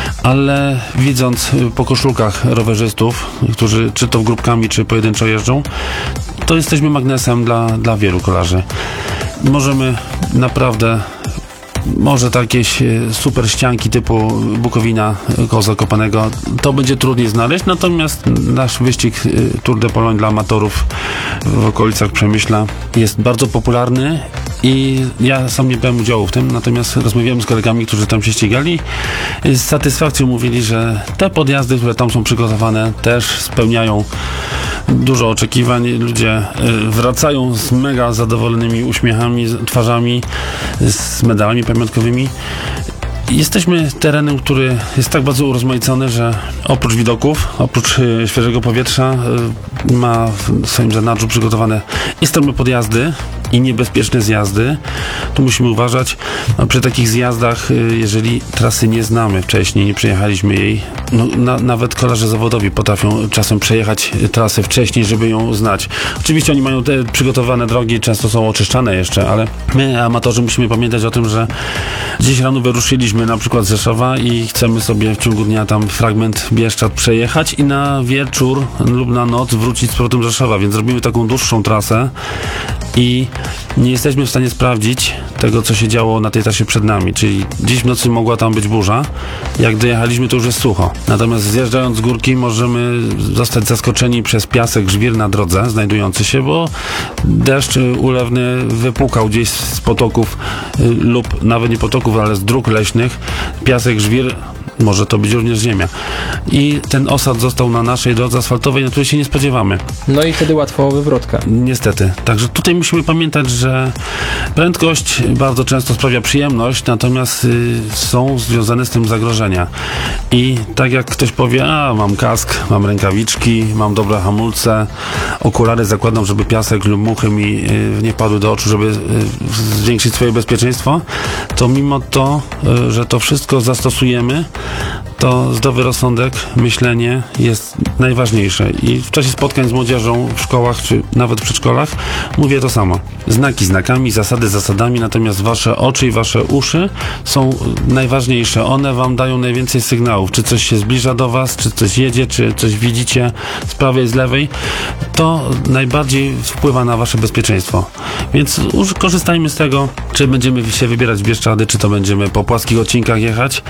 ale widząc po koszulkach rowerzystów, którzy czy to grupkami, czy pojedynczo jeżdżą, to jesteśmy magnesem dla, dla wielu kolarzy. Możemy naprawdę może takie super ścianki typu Bukowina koło Zakopanego, to będzie trudniej znaleźć, natomiast nasz wyścig Tour de Pologne dla amatorów w okolicach Przemyśla jest bardzo popularny i ja sam nie brałem udziału w tym, natomiast rozmawiałem z kolegami, którzy tam się ścigali. Z satysfakcją mówili, że te podjazdy, które tam są przygotowane, też spełniają dużo oczekiwań. Ludzie wracają z mega zadowolonymi uśmiechami, twarzami, z medalami pamiątkowymi. Jesteśmy terenem, który jest tak bardzo urozmaicony, że oprócz widoków, oprócz y, świeżego powietrza y, ma w swoim zanadrzu przygotowane i strome podjazdy, i niebezpieczne zjazdy. Tu musimy uważać. No, przy takich zjazdach, y, jeżeli trasy nie znamy wcześniej, nie przejechaliśmy jej, no, na, nawet kolarze zawodowi potrafią czasem przejechać trasę wcześniej, żeby ją znać. Oczywiście oni mają te przygotowane drogi, często są oczyszczane jeszcze, ale my, amatorzy, musimy pamiętać o tym, że dziś rano wyruszyliśmy na przykład z Rzeszowa i chcemy sobie w ciągu dnia tam fragment Bieszczad przejechać i na wieczór lub na noc wrócić z powrotem z Rzeszowa, więc zrobimy taką dłuższą trasę i nie jesteśmy w stanie sprawdzić tego, co się działo na tej trasie przed nami, czyli dziś w nocy mogła tam być burza, jak dojechaliśmy, to już jest sucho. Natomiast zjeżdżając z górki możemy zostać zaskoczeni przez piasek, żwir na drodze znajdujący się, bo deszcz ulewny wypłukał gdzieś z potoków y, lub nawet nie potoków, ale z dróg leśnych piasek, żwir, może to być również ziemia. I ten osad został na naszej drodze asfaltowej, na której się nie spodziewamy. No i wtedy łatwo wywrotka. Niestety. Także tutaj musimy pamiętać, że prędkość bardzo często sprawia przyjemność, natomiast y, są związane z tym zagrożenia. I tak jak ktoś powie, a mam kask, mam rękawiczki, mam dobre hamulce, okulary zakładam, żeby piasek lub muchy mi y, nie padły do oczu, żeby y, zwiększyć swoje bezpieczeństwo, to mimo to, y, że to wszystko zastosujemy, to zdrowy rozsądek, myślenie jest najważniejsze. I w czasie spotkań z młodzieżą w szkołach, czy nawet w przedszkolach mówię to samo. Znaki znakami, zasady zasadami, natomiast wasze oczy i wasze uszy są najważniejsze. One wam dają najwięcej sygnałów, czy coś się zbliża do was, czy coś jedzie, czy coś widzicie z prawej, z lewej. To najbardziej wpływa na wasze bezpieczeństwo. Więc korzystajmy z tego, czy będziemy się wybierać w Bieszczady, czy to będziemy po płaskich odcinkach jechać.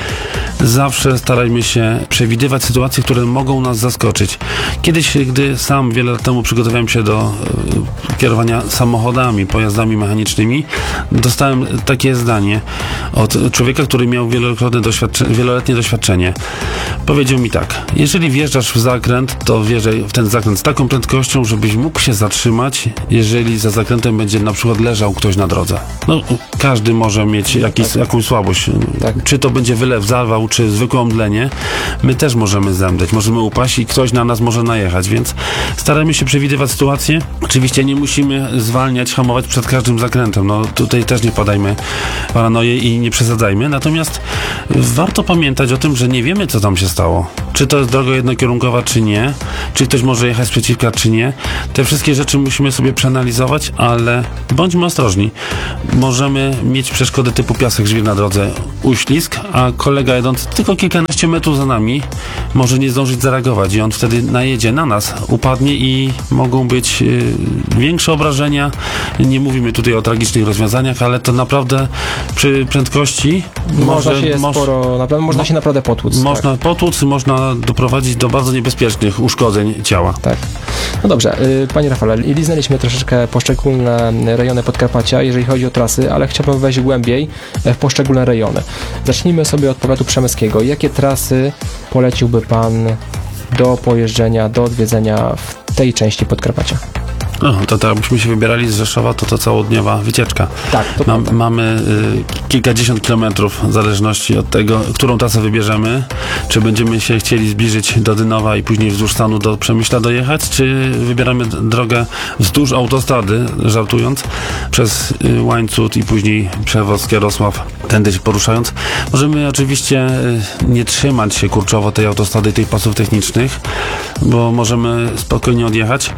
Zawsze starajmy się przewidywać sytuacje, które mogą nas zaskoczyć. Kiedyś, gdy sam wiele lat temu przygotowałem się do y, kierowania samochodami, pojazdami mechanicznymi, dostałem takie zdanie od człowieka, który miał wielokrotne doświadczenie, wieloletnie doświadczenie. Powiedział mi tak: jeżeli wjeżdżasz w zakręt, to wjeżdżaj w ten zakręt z taką prędkością, żebyś mógł się zatrzymać, jeżeli za zakrętem będzie na przykład leżał ktoś na drodze. No, każdy może mieć jakiś, jakąś słabość. Tak. Czy to będzie wylew, zawał, czy zwykłe omdlenie, my też możemy zemdleć, możemy upaść i ktoś na nas może najechać, więc staramy się przewidywać sytuację. Oczywiście nie musimy zwalniać, hamować przed każdym zakrętem. No tutaj też nie padajmy paranoję i nie przesadzajmy. Natomiast warto pamiętać o tym, że nie wiemy, co tam się stało. Czy to jest droga jednokierunkowa, czy nie. Czy ktoś może jechać z przeciwka, czy nie. Te wszystkie rzeczy musimy sobie przeanalizować, ale bądźmy ostrożni. Możemy mieć przeszkody typu piasek, żwir na drodze, uślizg, a kolega jadący tylko kilkanaście metrów za nami może nie zdążyć zareagować i on wtedy najedzie na nas, upadnie i mogą być y, większe obrażenia. Nie mówimy tutaj o tragicznych rozwiązaniach, ale to naprawdę przy prędkości Można może, się moż, sporo, naprawdę, można mo- się naprawdę potłuc. można potłuc, można doprowadzić do bardzo niebezpiecznych uszkodzeń ciała. Tak. No dobrze, y, panie Rafale, liznęliśmy troszeczkę poszczególne rejony Podkarpacia, jeżeli chodzi o trasy, ale chciałbym wejść głębiej w poszczególne rejony. Zacznijmy sobie od powiatu przemyskiego. Jakie trasy poleciłby pan do pojeżdżenia, do odwiedzenia w tej części Podkarpacia? No, to tak jakbyśmy się wybierali z Rzeszowa, to to całodniowa wycieczka. Tak, to Mam, prawda. mamy y, kilkadziesiąt kilometrów w zależności od tego, którą trasę wybierzemy. Czy będziemy się chcieli zbliżyć do Dynowa i później wzdłuż stanu do Przemyśla dojechać, czy wybieramy d- drogę wzdłuż autostrady, żartując, przez y, Łańcut i później Przewoz, Jarosław, tędy się poruszając. Możemy oczywiście y, nie trzymać się kurczowo tej autostrady, tych pasów technicznych, bo możemy spokojnie odjechać.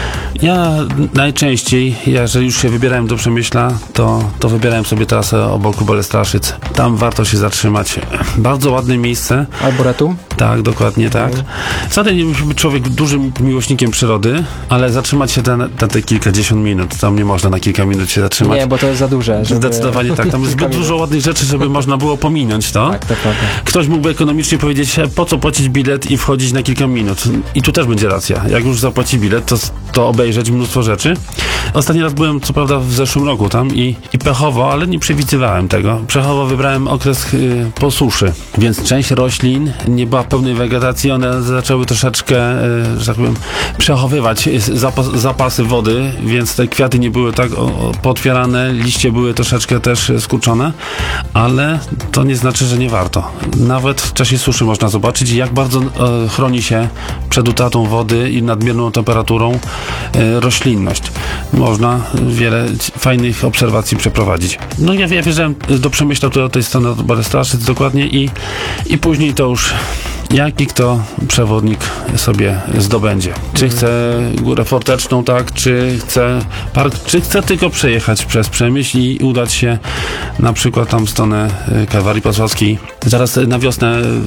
Ja najczęściej, jeżeli już się wybierałem do Przemyśla, to, to wybierałem sobie trasę obok Bolesławszyc. Tam warto się zatrzymać. Bardzo ładne miejsce. Arboretum? Tak, dokładnie tak. Wcale nie musi być człowiek dużym miłośnikiem przyrody, ale zatrzymać się na, na te kilkadziesiąt minut. Tam nie można na kilka minut się zatrzymać. Nie, bo to jest za duże. Żeby... Zdecydowanie tak. Tam jest zbyt Kilka dużo minut. ładnych rzeczy, żeby można było pominąć to. Tak, to prawda. Ktoś mógłby ekonomicznie powiedzieć, po co płacić bilet i wchodzić na kilka minut. I tu też będzie racja. Jak już zapłaci bilet, to, to obejrzeć mnóstwo rzeczy. Ostatni raz byłem, co prawda, w zeszłym roku tam i, i pechowo, ale nie przewidywałem tego. Pechowo wybrałem okres y, po suszy, więc część roślin nie była pełnej wegetacji, one zaczęły troszeczkę, y, że tak powiem, przechowywać zapas, zapasy wody, więc te kwiaty nie były tak o, o, pootwierane, liście były troszeczkę też skurczone, ale to nie znaczy, że nie warto. Nawet w czasie suszy można zobaczyć, jak bardzo e, chroni się przed utratą wody i nadmierną temperaturą e, roślinność. Można wiele fajnych obserwacji przeprowadzić. No ja, ja wjeżdżałem do Przemyśla, tutaj od tej strony od Bolesławszyc dokładnie i, i później to już jaki kto przewodnik sobie zdobędzie. Czy chce górę forteczną, tak, czy chce park, czy chce tylko przejechać przez Przemyśl i udać się na przykład tam w stronę Kalwarii Posławskiej. Zaraz na wiosnę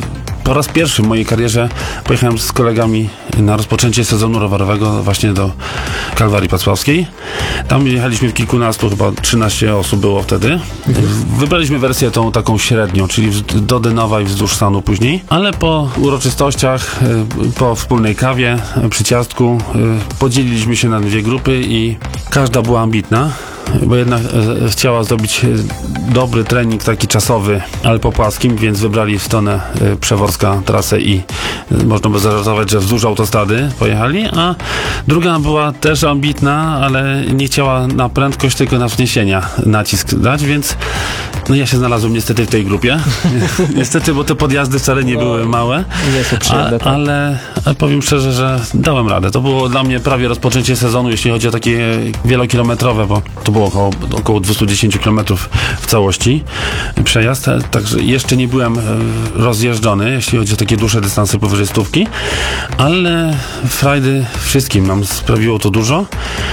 po raz pierwszy w mojej karierze pojechałem z kolegami na rozpoczęcie sezonu rowerowego właśnie do Kalwarii Pacławskiej. Tam jechaliśmy w kilkunastu, chyba trzynaście osób było wtedy. Wybraliśmy wersję tą taką średnią, czyli do Denowa i wzdłuż stanu później, ale po uroczystościach, po wspólnej kawie, przy ciastku podzieliliśmy się na dwie grupy i każda była ambitna, bo jedna e, chciała zrobić e, dobry trening, taki czasowy, ale po płaskim, więc wybrali w stronę e, Przeworska trasę i e, można by zażartować, że wzdłuż autostrady pojechali, a druga była też ambitna, ale nie chciała na prędkość, tylko na wzniesienia nacisk dać, więc no ja się znalazłem niestety w tej grupie. Niestety, bo te podjazdy wcale nie były małe, Nie są przyjemne, a, tak. ale, ale powiem szczerze, że dałem radę. To było dla mnie prawie rozpoczęcie sezonu, jeśli chodzi o takie wielokilometrowe, bo to było około, około dwieście dziesięć kilometrów w całości przejazd, także jeszcze nie byłem rozjeżdżony, jeśli chodzi o takie dłuższe dystanse powyżej stówki, ale frajdy wszystkim nam sprawiło to dużo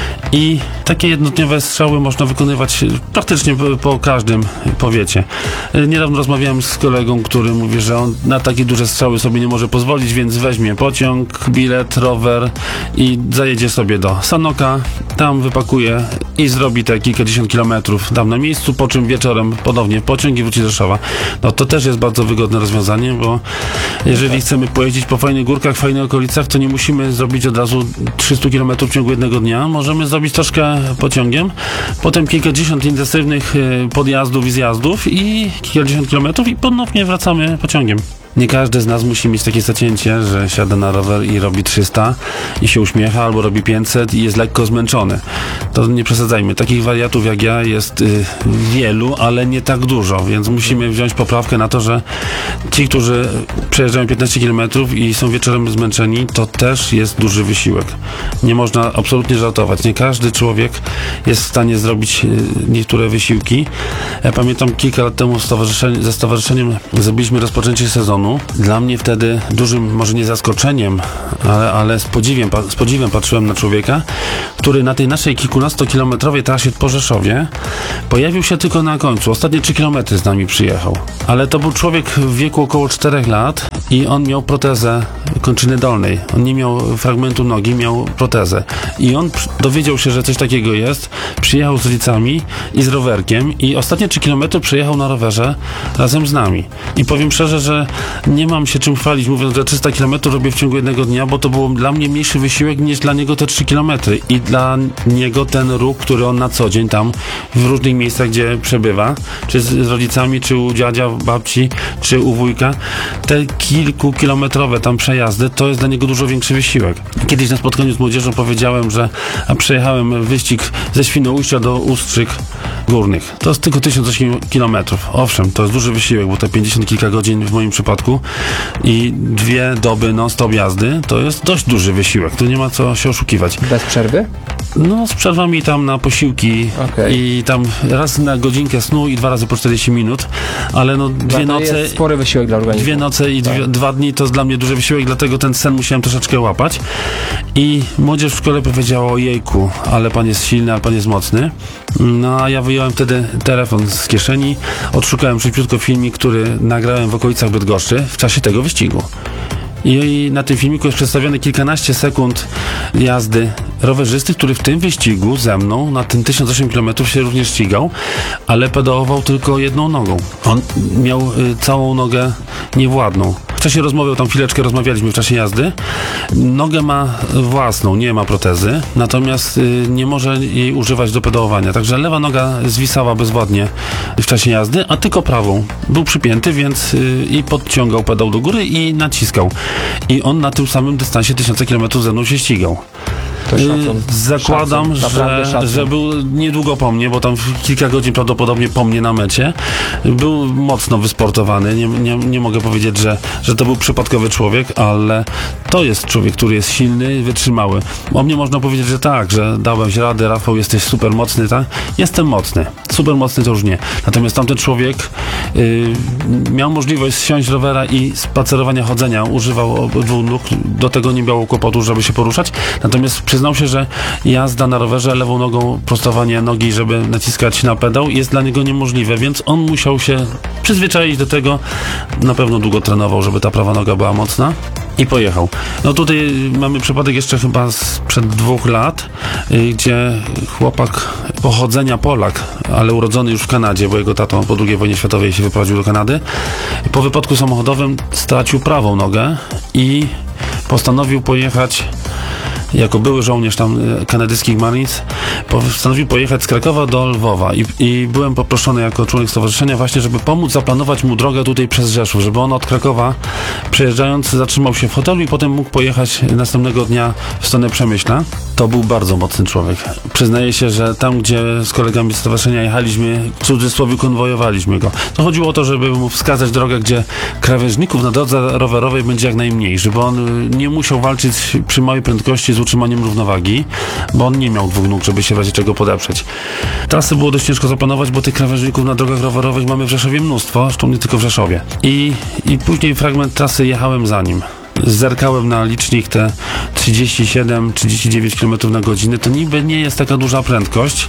i takie jednodniowe strzały można wykonywać praktycznie po, po każdym powiecie. Niedawno rozmawiałem z kolegą, który mówi, że on na takie duże strzały sobie nie może pozwolić, więc weźmie pociąg, bilet, rower i zajedzie sobie do Sanoka, tam wypakuje i zrobi te kilkadziesiąt kilometrów tam na miejscu, po czym wieczorem ponownie pociąg i wróci do Rzeszowa. No to też jest bardzo wygodne rozwiązanie, bo jeżeli chcemy pojeździć po fajnych górkach, fajnych okolicach, to nie musimy zrobić od razu trzysta kilometrów w ciągu jednego dnia. Możemy zrobić troszkę pociągiem, potem kilkadziesiąt intensywnych podjazdów i zjazdów i kilkadziesiąt kilometrów i ponownie wracamy pociągiem. Nie każdy z nas musi mieć takie zacięcie, że siada na rower i robi trzysta i się uśmiecha, albo robi pięćset i jest lekko zmęczony. To nie przesadzajmy. Takich wariatów jak ja jest y, wielu, ale nie tak dużo, więc musimy wziąć poprawkę na to, że ci, którzy przejeżdżają piętnaście kilometrów i są wieczorem zmęczeni, to też jest duży wysiłek. Nie można absolutnie żartować. Nie każdy człowiek jest w stanie zrobić y, niektóre wysiłki. Ja pamiętam kilka lat temu stowarzyszenie, ze stowarzyszeniem zrobiliśmy rozpoczęcie sezonu. Dla mnie wtedy dużym, może nie zaskoczeniem, ale, ale z, podziwiem, z podziwem patrzyłem na człowieka, który na tej naszej kilkunastokilometrowej trasie po Rzeszowie pojawił się tylko na końcu. Ostatnie trzy kilometry z nami przyjechał. Ale to był człowiek w wieku około czterech lat i on miał protezę kończyny dolnej. On nie miał fragmentu nogi, miał protezę. I on dowiedział się, że coś takiego jest, przyjechał z rodzicami i z rowerkiem i ostatnie trzy kilometry przejechał na rowerze razem z nami. I powiem szczerze, że nie mam się czym chwalić, mówiąc, że trzysta kilometrów robię w ciągu jednego dnia, bo to był dla mnie mniejszy wysiłek niż dla niego te trzy kilometry i dla niego ten ruch, który on na co dzień tam w różnych miejscach, gdzie przebywa, czy z, z rodzicami, czy u dziadzia, babci, czy u wujka, te kilkukilometrowe tam przejazdy, to jest dla niego dużo większy wysiłek. Kiedyś na spotkaniu z młodzieżą powiedziałem, że a przejechałem wyścig ze Świnoujścia do Ustrzyk Górnych. To jest tylko tysiąc osiem kilometrów. Owszem, to jest duży wysiłek, bo te pięćdziesiąt kilka godzin w moim przypadku i dwie doby non-stop jazdy, to jest dość duży wysiłek. Tu nie ma co się oszukiwać. Bez przerwy? No, z przerwami tam na posiłki Okay. i tam raz na godzinkę snu i dwa razy po czterdzieści minut, ale no dwie No to noce... jest spory wysiłek dla organizmu. Dwie noce i dwie, dwa dni to jest dla mnie duży wysiłek, dlatego ten sen musiałem troszeczkę łapać. I młodzież w szkole powiedziała: ojejku, ale pan jest silny, ale pan jest mocny. No a ja wyjąłem wtedy telefon z kieszeni, odszukałem szybciutko filmik, który nagrałem w okolicach Bydgoszczy w czasie tego wyścigu. I na tym filmiku jest przedstawione kilkanaście sekund jazdy rowerzysty, który w tym wyścigu ze mną na ten tysiąc osiem kilometrów się również ścigał, ale pedałował tylko jedną nogą. On miał y, całą nogę niewładną. W czasie rozmowy, tam chwileczkę rozmawialiśmy w czasie jazdy, nogę ma własną, nie ma protezy, natomiast y, nie może jej używać do pedałowania. Także lewa noga zwisała bezwładnie w czasie jazdy, a tylko prawą. Był przypięty, więc y, i podciągał pedał do góry i naciskał. I on na tym samym dystansie tysiące kilometrów ze mną się ścigał. To szacun. Zakładam, Szacun. Naprawdę że, szacun. że był niedługo po mnie, bo tam kilka godzin prawdopodobnie po mnie na mecie. Był mocno wysportowany. Nie, nie, nie mogę powiedzieć, że, że to był przypadkowy człowiek, ale to jest człowiek, który jest silny, wytrzymały. O mnie można powiedzieć, że tak, że dałeś radę, Rafał, jesteś super mocny, tak? Jestem mocny. Super mocny to już nie. Natomiast tamten człowiek yy, miał możliwość zsiąść z rowera i spacerowania, chodzenia. Używał obydwu nóg. Do tego nie miał kłopotu, żeby się poruszać. Natomiast Przyznał się, że jazda na rowerze lewą nogą, prostowanie nogi, żeby naciskać na pedał jest dla niego niemożliwe, więc on musiał się przyzwyczaić do tego. Na pewno długo trenował, żeby ta prawa noga była mocna i pojechał. No tutaj mamy przypadek jeszcze chyba sprzed dwóch lat, y, gdzie chłopak pochodzenia Polak, ale urodzony już w Kanadzie, bo jego tato po drugiej wojnie światowej się wyprowadził do Kanady, po wypadku samochodowym stracił prawą nogę i postanowił pojechać jako były żołnierz tam kanadyjskich Marines, postanowił pojechać z Krakowa do Lwowa i, i byłem poproszony jako członek stowarzyszenia właśnie, żeby pomóc zaplanować mu drogę tutaj przez Rzeszów, żeby on od Krakowa przejeżdżając zatrzymał się w hotelu i potem mógł pojechać następnego dnia w stronę Przemyśla. To był bardzo mocny człowiek. Przyznaję się, że tam, gdzie z kolegami z stowarzyszenia jechaliśmy, w cudzysłowie konwojowaliśmy go. To chodziło o to, żeby mu wskazać drogę, gdzie krawężników na drodze rowerowej będzie jak najmniej, żeby on nie musiał walczyć przy małej prędkości z utrzymaniem równowagi, bo on nie miał dwóch nóg, żeby się w razie czego podeprzeć. Trasy było dość ciężko zaplanować, bo tych krawężników na drogach rowerowych mamy w Rzeszowie mnóstwo, zresztą nie tylko w Rzeszowie. I, i później fragment trasy jechałem za nim. Zerkałem na licznik te trzydzieści siedem trzydzieści dziewięć kilometrów na godzinę. To niby nie jest taka duża prędkość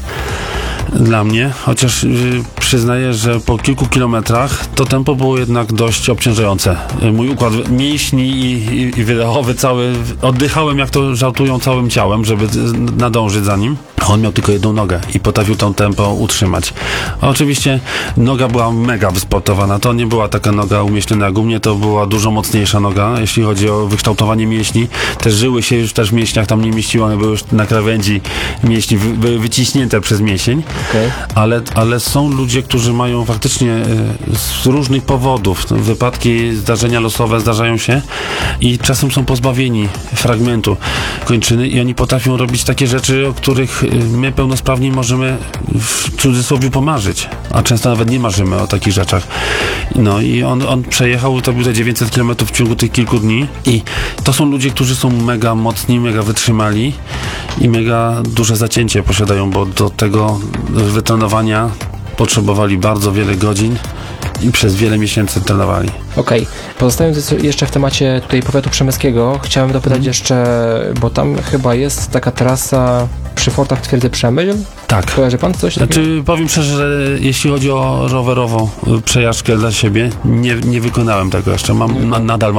dla mnie, chociaż yy, przyznaję, że po kilku kilometrach to tempo było jednak dość obciążające. Yy, mój układ mięśni i, i, i wydechowy cały, oddychałem, jak to żartują, całym ciałem, żeby nadążyć za nim. On miał tylko jedną nogę i potrafił tą tempo utrzymać. A oczywiście noga była mega wysportowana. To nie była taka noga umieśniona jak u mnie, to była dużo mocniejsza noga, jeśli chodzi o wykształtowanie mięśni. Te żyły się już też w mięśniach tam nie mieściły, one były już na krawędzi mięśni, wy, były wyciśnięte przez mięsień. Okay. Ale, ale są ludzie, którzy mają faktycznie y, z różnych powodów, wypadki, zdarzenia losowe zdarzają się i czasem są pozbawieni fragmentu kończyny i oni potrafią robić takie rzeczy, o których my pełnosprawni możemy w cudzysłowie pomarzyć, a często nawet nie marzymy o takich rzeczach. No i on, on przejechał, to było te dziewięćset kilometrów w ciągu tych kilku dni i to są ludzie, którzy są mega mocni, mega wytrzymali i mega duże zacięcie posiadają, bo do tego wytrenowania potrzebowali bardzo wiele godzin i przez wiele miesięcy trenowali. Okej, okay. Pozostając jeszcze w temacie tutaj powiatu przemyskiego, chciałem dopytać mm. jeszcze, bo tam chyba jest taka trasa przy fortach Twierdzy Przemyśl. Tak. Kojarzy pan coś takiego? Znaczy, powiem szczerze, że jeśli chodzi o rowerową przejażdżkę dla siebie, nie, nie wykonałem tego jeszcze. Mam, na, nadal mam